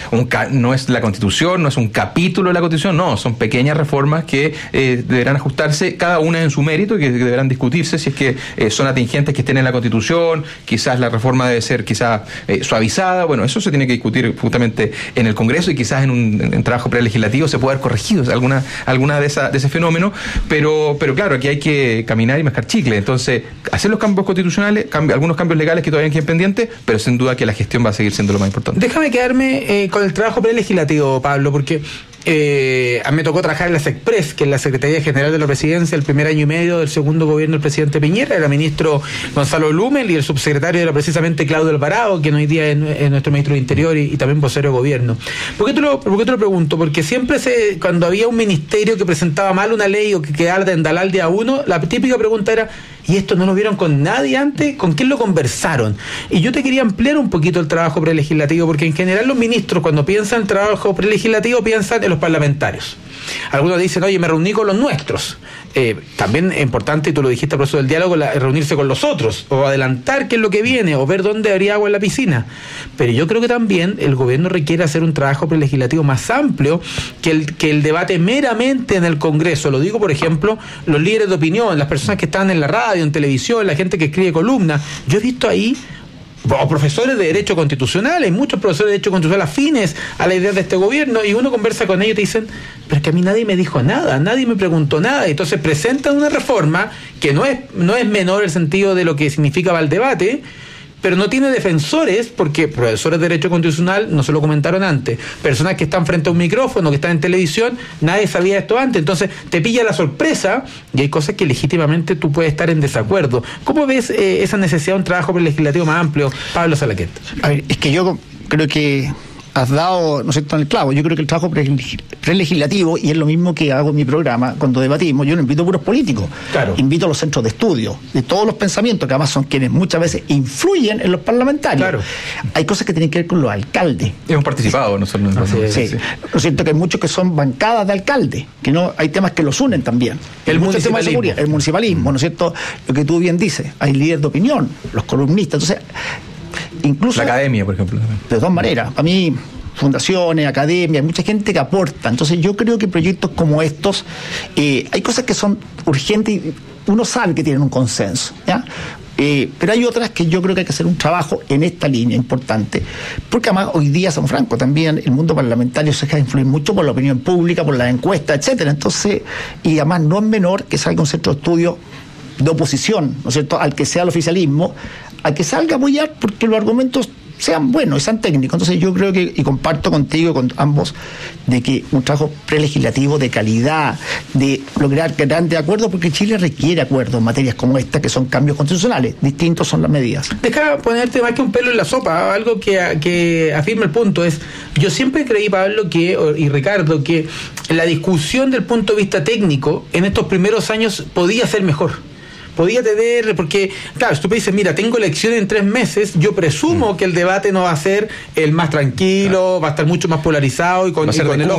[SPEAKER 23] es la Constitución, no es un capítulo de la Constitución, no, son pequeñas reformas que deberán ajustarse, cada una en su mérito, y que deberán discutirse si es que son atingentes que estén en la Constitución. Quizás la reforma debe ser suavizada. Bueno, eso se tiene que discutir justamente en el Congreso, y quizás en un trabajo prelegislativo se puede haber corregido alguna de ese fenómeno, pero claro, aquí hay que caminar y mascar chicle. Entonces, hacer los cambios constitucionales, algunos cambios legales que todavía quedan pendientes, pero sin duda que la gestión va a seguir siendo lo más importante.
[SPEAKER 4] Déjame quedarme con el trabajo prelegislativo, Pablo, porque a mí me tocó trabajar en la SECPRES, que es la Secretaría General de la Presidencia, el primer año y medio del segundo gobierno del presidente Piñera. Era ministro Gonzalo Blumel y el subsecretario era precisamente Claudio Alvarado, que hoy día es nuestro ministro de Interior y también vocero de gobierno. ¿Por qué te lo pregunto? Porque siempre cuando había un ministerio que presentaba mal una ley o que quedaba de endalal día uno, la típica pregunta era: ¿y esto no lo vieron con nadie antes? ¿Con quién lo conversaron? Y yo te quería ampliar un poquito el trabajo prelegislativo, porque en general los ministros, cuando piensan en trabajo prelegislativo, piensan en los parlamentarios. Algunos dicen: oye, me reuní con los nuestros. También es importante, y tú lo dijiste a propósito del diálogo, reunirse con los otros, o adelantar qué es lo que viene, o ver dónde habría agua en la piscina. Pero yo creo que también el gobierno requiere hacer un trabajo prelegislativo más amplio que el debate meramente en el Congreso. Lo digo, por ejemplo, los líderes de opinión, las personas que están en la radio, en televisión, la gente que escribe columnas. Yo he visto ahí profesores de Derecho Constitucional, hay muchos profesores de Derecho Constitucional afines a la idea de este gobierno, y uno conversa con ellos y te dicen: pero es que a mí nadie me dijo nada, nadie me preguntó nada. Y entonces presentan una reforma que no es menor el sentido de lo que significaba el debate, pero no tiene defensores, porque profesores de Derecho Constitucional no se lo comentaron antes, personas que están frente a un micrófono, que están en televisión, nadie sabía esto antes. Entonces te pilla la sorpresa, y hay cosas que legítimamente tú puedes estar en desacuerdo. ¿Cómo ves esa necesidad de un trabajo legislativo más amplio, Pablo Salaquet?
[SPEAKER 5] A ver, es que yo creo que has dado, ¿no es cierto?, en el clavo. Yo creo que el trabajo prelegislativo, y es lo mismo que hago en mi programa cuando debatimos, yo no invito a puros políticos, invito a los centros de estudio, de todos los pensamientos, que además son quienes muchas veces influyen en los parlamentarios. Hay cosas que tienen que ver con los alcaldes.
[SPEAKER 23] Hemos participado nosotros.
[SPEAKER 5] Sí. Lo cierto que hay muchos que son bancadas de alcaldes, que no hay temas que los unen también. El municipalismo, ¿no es cierto? Lo que tú bien dices, hay líderes de opinión, los columnistas, entonces incluso
[SPEAKER 23] la academia, por ejemplo.
[SPEAKER 5] De todas maneras, a mí, fundaciones, academias, mucha gente que aporta. Entonces yo creo que proyectos como estos, hay cosas que son urgentes y uno sabe que tienen un consenso, ¿ya? Pero hay otras que yo creo que hay que hacer un trabajo en esta línea importante, porque además hoy día, somos francos, también el mundo parlamentario se deja influir mucho por la opinión pública, por las encuestas, etcétera. Entonces, y además no es menor que salga un centro de estudio de oposición, ¿no es cierto?, al que sea el oficialismo, a que salga a apoyar porque los argumentos sean buenos y sean técnicos. Entonces yo creo que, y comparto contigo y con ambos, de que un trabajo prelegislativo de calidad, de lograr grandes acuerdos, porque Chile requiere acuerdos en materias como esta, que son cambios constitucionales, distintos son las medidas.
[SPEAKER 4] Deja ponerte más que un pelo en la sopa, algo que afirma el punto es, yo siempre creí, Pablo, y Ricardo, que la discusión del punto de vista técnico en estos primeros años podía ser mejor. Podía tener, porque, claro, si tú me dices, mira, tengo elecciones en 3 meses, yo presumo que el debate no va a ser el más tranquilo, va a estar mucho más polarizado y con, va a ser de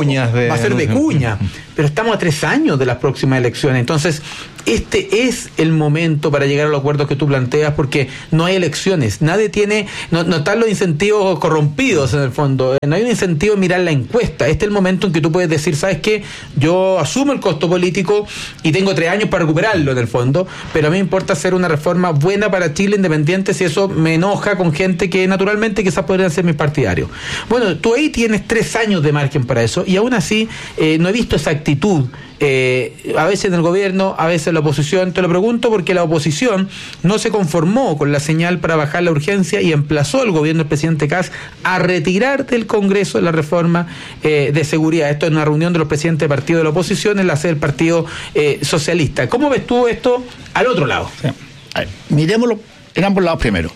[SPEAKER 4] cuña. Pero estamos a 3 años de las próximas elecciones, entonces este es el momento para llegar a los acuerdos que tú planteas, porque no hay elecciones, nadie tiene, no están los incentivos corrompidos en el fondo, no hay un incentivo en mirar la encuesta. Este es el momento en que tú puedes decir, ¿sabes qué? Yo asumo el costo político y tengo 3 años para recuperarlo en el fondo, pero a mí me importa hacer una reforma buena para Chile, independiente si eso me enoja con gente que naturalmente quizás podrían ser mis partidarios. Bueno, tú ahí tienes 3 años de margen para eso, y aún así no he visto esa actitud. A veces en el gobierno, a veces en la oposición. Te lo pregunto porque la oposición no se conformó con la señal para bajar la urgencia y emplazó al gobierno del presidente Kast a retirar del Congreso la reforma de seguridad. Esto es una reunión de los presidentes de partido de la oposición en la sede del Partido Socialista. ¿Cómo ves tú esto al otro lado?
[SPEAKER 5] Sí. A ver, miremoslo en ambos lados primero.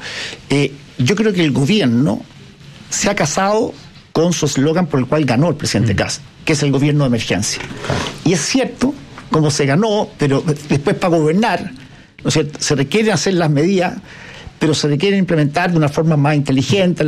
[SPEAKER 5] Yo creo que el gobierno se ha casado con su eslogan por el cual ganó el presidente Kast, que es el gobierno de emergencia. Y es cierto, como se ganó, pero después para gobernar, ¿no es cierto?, se requieren hacer las medidas, pero se requieren implementar de una forma más inteligente,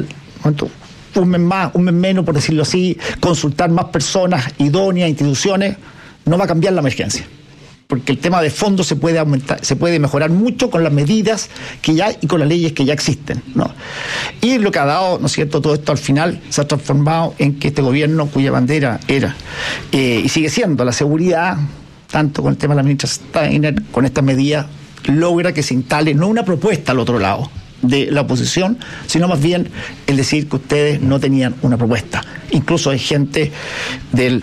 [SPEAKER 5] un mes más, un mes menos, por decirlo así, consultar más personas idóneas, instituciones, no va a cambiar la emergencia. Porque el tema de fondo se puede aumentar, se puede mejorar mucho con las medidas que ya y con las leyes que ya existen, ¿no? Y lo que ha dado, ¿no es cierto?, todo esto al final se ha transformado en que este gobierno, cuya bandera era y sigue siendo la seguridad, tanto con el tema de la ministra Steiner, con estas medidas, logra que se instale no una propuesta al otro lado de la oposición, sino más bien el decir que ustedes no tenían una propuesta. Incluso hay gente del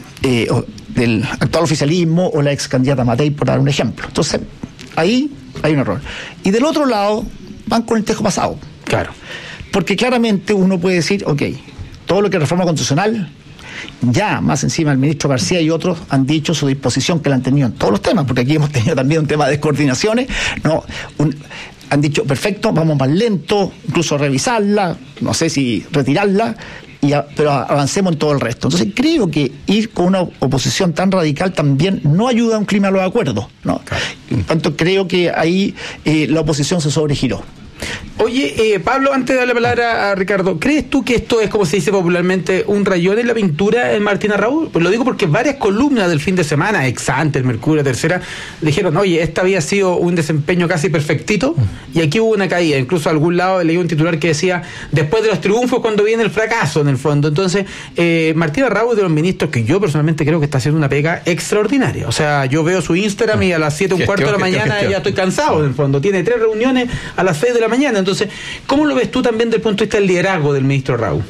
[SPEAKER 5] actual oficialismo o la ex candidata Matei, por dar un ejemplo. Entonces, ahí hay un error. Y del otro lado, van con el tejo pasado.
[SPEAKER 4] Claro.
[SPEAKER 5] Porque claramente uno puede decir, ok, todo lo que es reforma constitucional, ya más encima el ministro García y otros han dicho su disposición, que la han tenido en todos los temas, porque aquí hemos tenido también un tema de descoordinaciones, ¿no? Han dicho, perfecto, vamos más lento, incluso revisarla, no sé si retirarla, pero avancemos en todo el resto. Entonces creo que ir con una oposición tan radical también no ayuda a un clima de los acuerdos, ¿no? Claro. En tanto, creo que ahí la oposición se sobregiró.
[SPEAKER 4] Oye, Pablo, antes de darle la palabra a Ricardo, ¿crees tú que esto es, como se dice popularmente, un rayón en la pintura en Martín Arrau? Pues lo digo porque varias columnas del fin de semana, ex ante, el Mercurio, Tercera, dijeron, oye, esta había sido un desempeño casi perfectito y aquí hubo una caída. Incluso a algún lado leí un titular que decía, después de los triunfos cuando viene el fracaso, en el fondo. Entonces, Martín Arrau es de los ministros que yo personalmente creo que está haciendo una pega extraordinaria. O sea, yo veo su Instagram y a las 7:15 de la mañana ya estoy cansado, en el fondo. Tiene 3 reuniones a las 6 de la mañana. Entonces, ¿cómo lo ves tú también desde el punto de vista del liderazgo del ministro Arrau?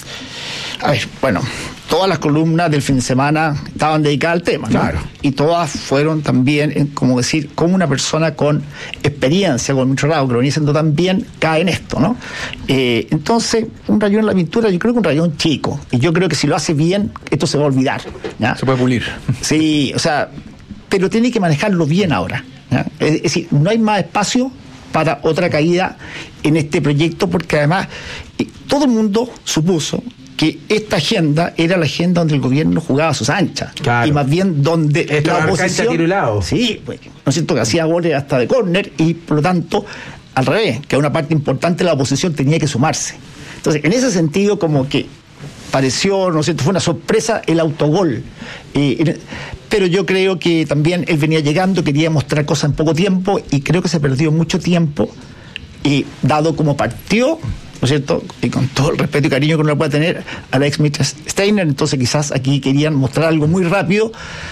[SPEAKER 5] A ver, bueno, todas las columnas del fin de semana estaban dedicadas al tema, ¿no? Claro. Y todas fueron también, como decir, como una persona con experiencia, con el ministro Arrau, que lo venía haciendo tan bien, cae en esto, ¿no? Entonces, un rayón en la pintura, yo creo que un rayón chico. Y yo creo que si lo hace bien, esto se va a olvidar, ¿ya?
[SPEAKER 23] Se puede pulir.
[SPEAKER 5] Sí, o sea, pero tiene que manejarlo bien ahora, ¿ya? Es decir, no hay más espacio para otra caída en este proyecto, porque además todo el mundo supuso, que esta agenda era la agenda donde el gobierno jugaba a sus anchas. Claro. Y más bien donde la oposición... Sí, pues, ¿no es cierto? Que hacía goles hasta de córner y, por lo tanto, al revés, que una parte importante de la oposición tenía que sumarse. Entonces, en ese sentido, como que pareció, ¿no es cierto?, fue una sorpresa el autogol. Pero yo creo que también él venía llegando, quería mostrar cosas en poco tiempo, y creo que se perdió mucho tiempo, y dado como partió, ¿no es cierto?, y con todo el respeto y cariño que uno le puede tener a la ex-ministra Steiner, entonces quizás aquí querían mostrar algo muy rápido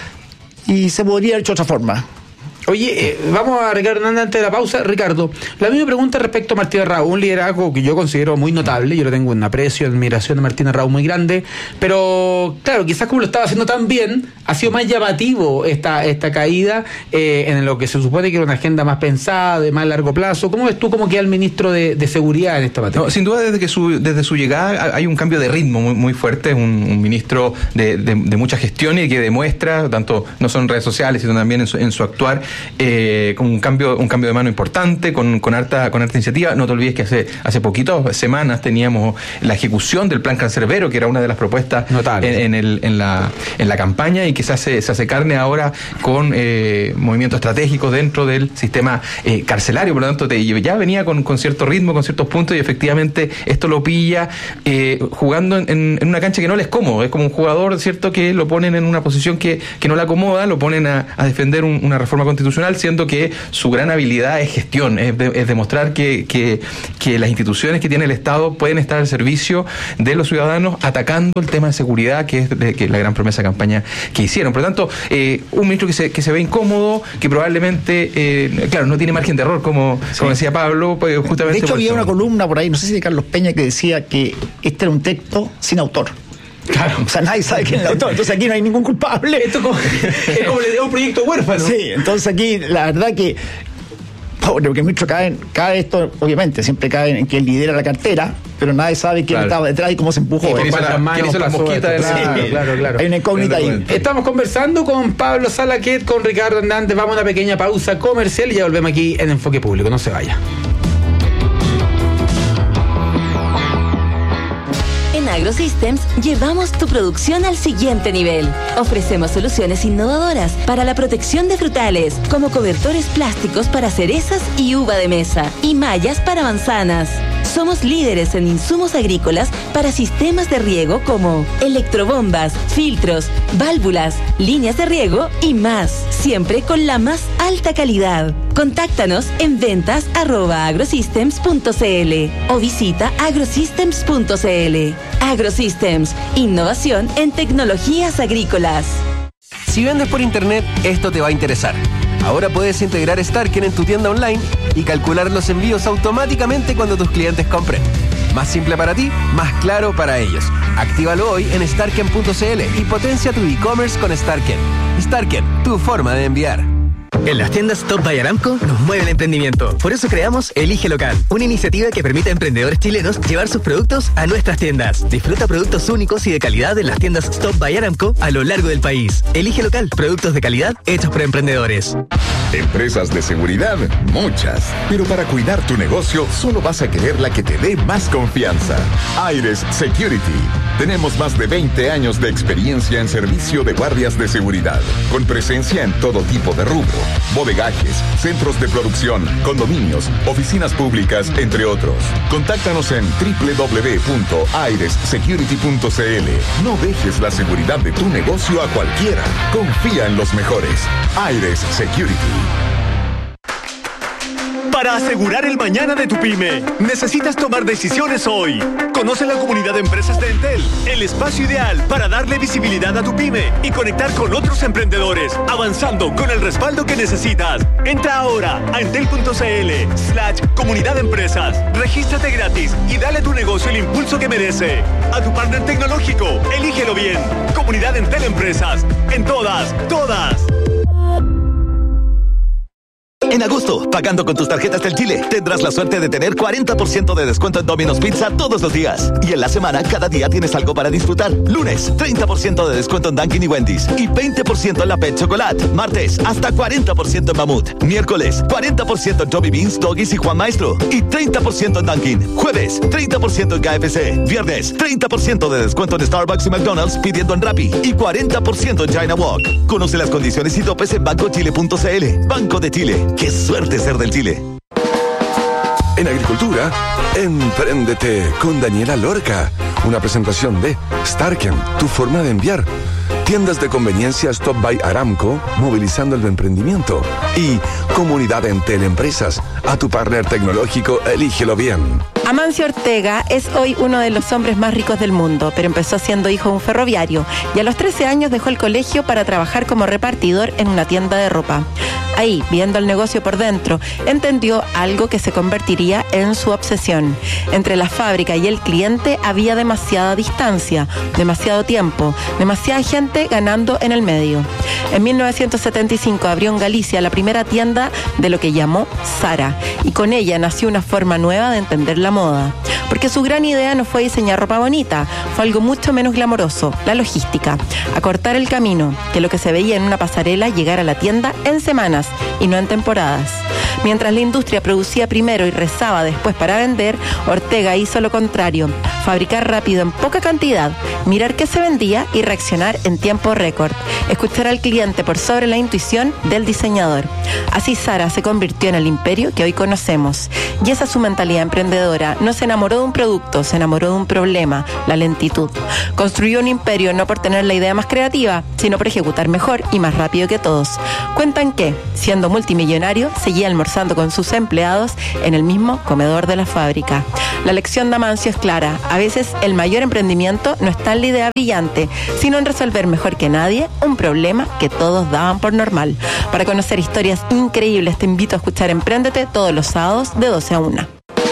[SPEAKER 5] y se podría haber hecho de otra forma.
[SPEAKER 4] Oye, vamos a Ricardo Hernández antes de la pausa. Ricardo, la misma pregunta respecto a Martínez Raúl, un liderazgo que yo considero muy notable. Yo le tengo un aprecio, admiración de Martínez Raúl muy grande, pero claro, quizás como lo estaba haciendo tan bien, ha sido más llamativo esta caída en lo que se supone que era una agenda más pensada, de más largo plazo. ¿Cómo ves tú cómo queda el ministro de Seguridad en esta materia?
[SPEAKER 23] No, sin duda, desde su llegada hay un cambio de ritmo muy fuerte. Es un ministro de mucha gestión y que demuestra, tanto no solo en redes sociales, sino también en su actuar, con un cambio de mano importante, con harta iniciativa. No te olvides que hace poquitas semanas teníamos la ejecución del plan cancerbero, que era una de las propuestas en la campaña, y que se hace carne ahora con movimientos estratégicos dentro del sistema carcelario. Por lo tanto, ya venía con cierto ritmo, con ciertos puntos, y efectivamente esto lo pilla jugando en una cancha que no le es cómodo. Es como un jugador, ¿cierto?, que lo ponen en una posición que no le acomoda, lo ponen a defender una reforma constitucional, siendo que su gran habilidad es gestión, es demostrar que las instituciones que tiene el Estado pueden estar al servicio de los ciudadanos, atacando el tema de seguridad, que es la gran promesa de campaña que hicieron. Por lo tanto, un ministro que se ve incómodo, que probablemente, claro, no tiene margen de error, como decía Pablo, pues justamente.
[SPEAKER 5] De hecho, había una columna por ahí, no sé si de Carlos Peña, que decía que este era un texto sin autor. Claro. O sea, nadie sabe quién es el autor, entonces aquí no hay ningún culpable.
[SPEAKER 4] Esto es como le dio un proyecto huérfano.
[SPEAKER 5] Sí, entonces aquí la verdad que pobre, porque mucho cae esto, obviamente, siempre cae en quien lidera la cartera, pero nadie sabe quién estaba detrás y cómo se empujó.
[SPEAKER 23] ¿Quién hizo la mosquita de la...
[SPEAKER 4] Claro.
[SPEAKER 5] Hay una incógnita ahí.
[SPEAKER 4] Estamos conversando con Pablo Salaquet, con Ricardo Hernández. Vamos a una pequeña pausa comercial y ya volvemos aquí en Enfoque Público. No se vaya.
[SPEAKER 13] En AgroSystems llevamos tu producción al siguiente nivel. Ofrecemos soluciones innovadoras para la protección de frutales, como cobertores plásticos para cerezas y uva de mesa, y mallas para manzanas. Somos líderes en insumos agrícolas para sistemas de riego como electrobombas, filtros, válvulas, líneas de riego y más, siempre con la más alta calidad. Contáctanos en ventas@agrosystems.cl o visita agrosystems.cl. AgroSystems, innovación en tecnologías agrícolas.
[SPEAKER 6] Si vendes por internet, esto te va a interesar. Ahora puedes integrar Starken en tu tienda online y calcular los envíos automáticamente cuando tus clientes compren. Más simple para ti, más claro para ellos. Actívalo hoy en starken.cl y potencia tu e-commerce con Starken. Starken, tu forma de enviar.
[SPEAKER 8] En las tiendas Stop by Aramco nos mueve el emprendimiento. Por eso creamos Elige Local, una iniciativa que permite a emprendedores chilenos llevar sus productos a nuestras tiendas. Disfruta productos únicos y de calidad en las tiendas Stop by Aramco a lo largo del país. Elige Local, productos de calidad hechos por emprendedores.
[SPEAKER 10] Empresas de seguridad, muchas. Pero para cuidar tu negocio, solo vas a querer la que te dé más confianza. Aires Security. Tenemos más de 20 años de experiencia en servicio de guardias de seguridad, con presencia en todo tipo de rubro, bodegajes, centros de producción, condominios, oficinas públicas, entre otros. Contáctanos en www.airessecurity.cl. No dejes la seguridad de tu negocio a cualquiera. Confía en los mejores. Aires Security.
[SPEAKER 9] Para asegurar el mañana de tu pyme, necesitas tomar decisiones hoy. Conoce la comunidad de empresas de Entel, el espacio ideal para darle visibilidad a tu pyme y conectar con otros emprendedores, avanzando con el respaldo que necesitas. Entra ahora a entel.cl/comunidad de empresas. Regístrate gratis y dale a tu negocio el impulso que merece. A tu partner tecnológico, elígelo bien. Comunidad Entel Empresas. En todas.
[SPEAKER 2] En agosto, pagando con tus tarjetas del Chile, tendrás la suerte de tener 40% de descuento en Domino's Pizza todos los días. Y en la semana, cada día tienes algo para disfrutar. Lunes, 30% de descuento en Dunkin' y Wendy's. Y 20% en la Pet Chocolate. Martes, hasta 40% en Mamut. Miércoles, 40% en Toby Beans, Doggies y Juan Maestro. Y 30% en Dunkin'. Jueves, 30% en KFC. Viernes, 30% de descuento en Starbucks y McDonald's pidiendo en Rappi. Y 40% en China Walk. Conoce las condiciones y topes en bancochile.cl. Banco de Chile. ¡Qué suerte ser del Chile!
[SPEAKER 11] En agricultura, empréndete con Daniela Lorca. Una presentación de Starken, tu forma de enviar. Tiendas de conveniencia Stop by Aramco, movilizando el emprendimiento. Y Comunidad Entel Empresas, a tu partner tecnológico, elígelo bien.
[SPEAKER 3] Amancio Ortega es hoy uno de los hombres más ricos del mundo, pero empezó siendo hijo de un ferroviario y a los 13 años dejó el colegio para trabajar como repartidor en una tienda de ropa. Ahí, viendo el negocio por dentro, entendió algo que se convertiría en su obsesión. Entre la fábrica y el cliente había demasiada distancia, demasiado tiempo, demasiada gente ganando en el medio. En 1975 abrió en Galicia la primera tienda de lo que llamó Zara, y con ella nació una forma nueva de entender la moda. Porque su gran idea no fue diseñar ropa bonita, fue algo mucho menos glamoroso, la logística, acortar el camino, que lo que se veía en una pasarela llegara a la tienda en semanas y no en temporadas. Mientras la industria producía primero y rezaba después para vender, Ortega hizo lo contrario, fabricar rápido en poca cantidad, mirar qué se vendía y reaccionar en tiempo récord, escuchar al cliente por sobre la intuición del diseñador. Así Zara se convirtió en el imperio que hoy conocemos. Y esa es su mentalidad emprendedora. No se enamoró de un producto, se enamoró de un problema, la lentitud. Construyó un imperio no por tener la idea más creativa, sino por ejecutar mejor y más rápido que todos. Cuentan que, siendo multimillonario, seguía almorzando con sus empleados en el mismo comedor de la fábrica. La lección de Amancio es clara. A veces el mayor emprendimiento no está en la idea brillante, sino en resolver mejor que nadie un problema que todos daban por normal. Para conocer historias increíbles, te invito a escuchar Empréndete todos los sábados de 12 a 1.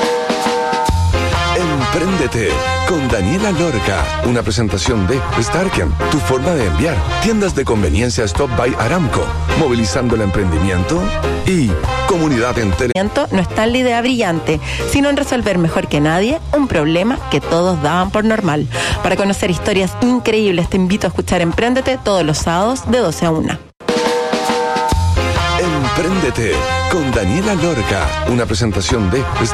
[SPEAKER 11] Empréndete con Daniela Lorca. Una presentación de Starken, tu forma de enviar. Tiendas de conveniencia Stop by Aramco, movilizando el emprendimiento. Y Comunidad Entel.
[SPEAKER 3] No está en la idea brillante, sino en resolver mejor que nadie un problema que todos daban por normal. Para conocer historias increíbles, te invito a escuchar Empréndete todos los sábados de 12 a 1.
[SPEAKER 11] Empréndete con Daniela Lorca. Una presentación de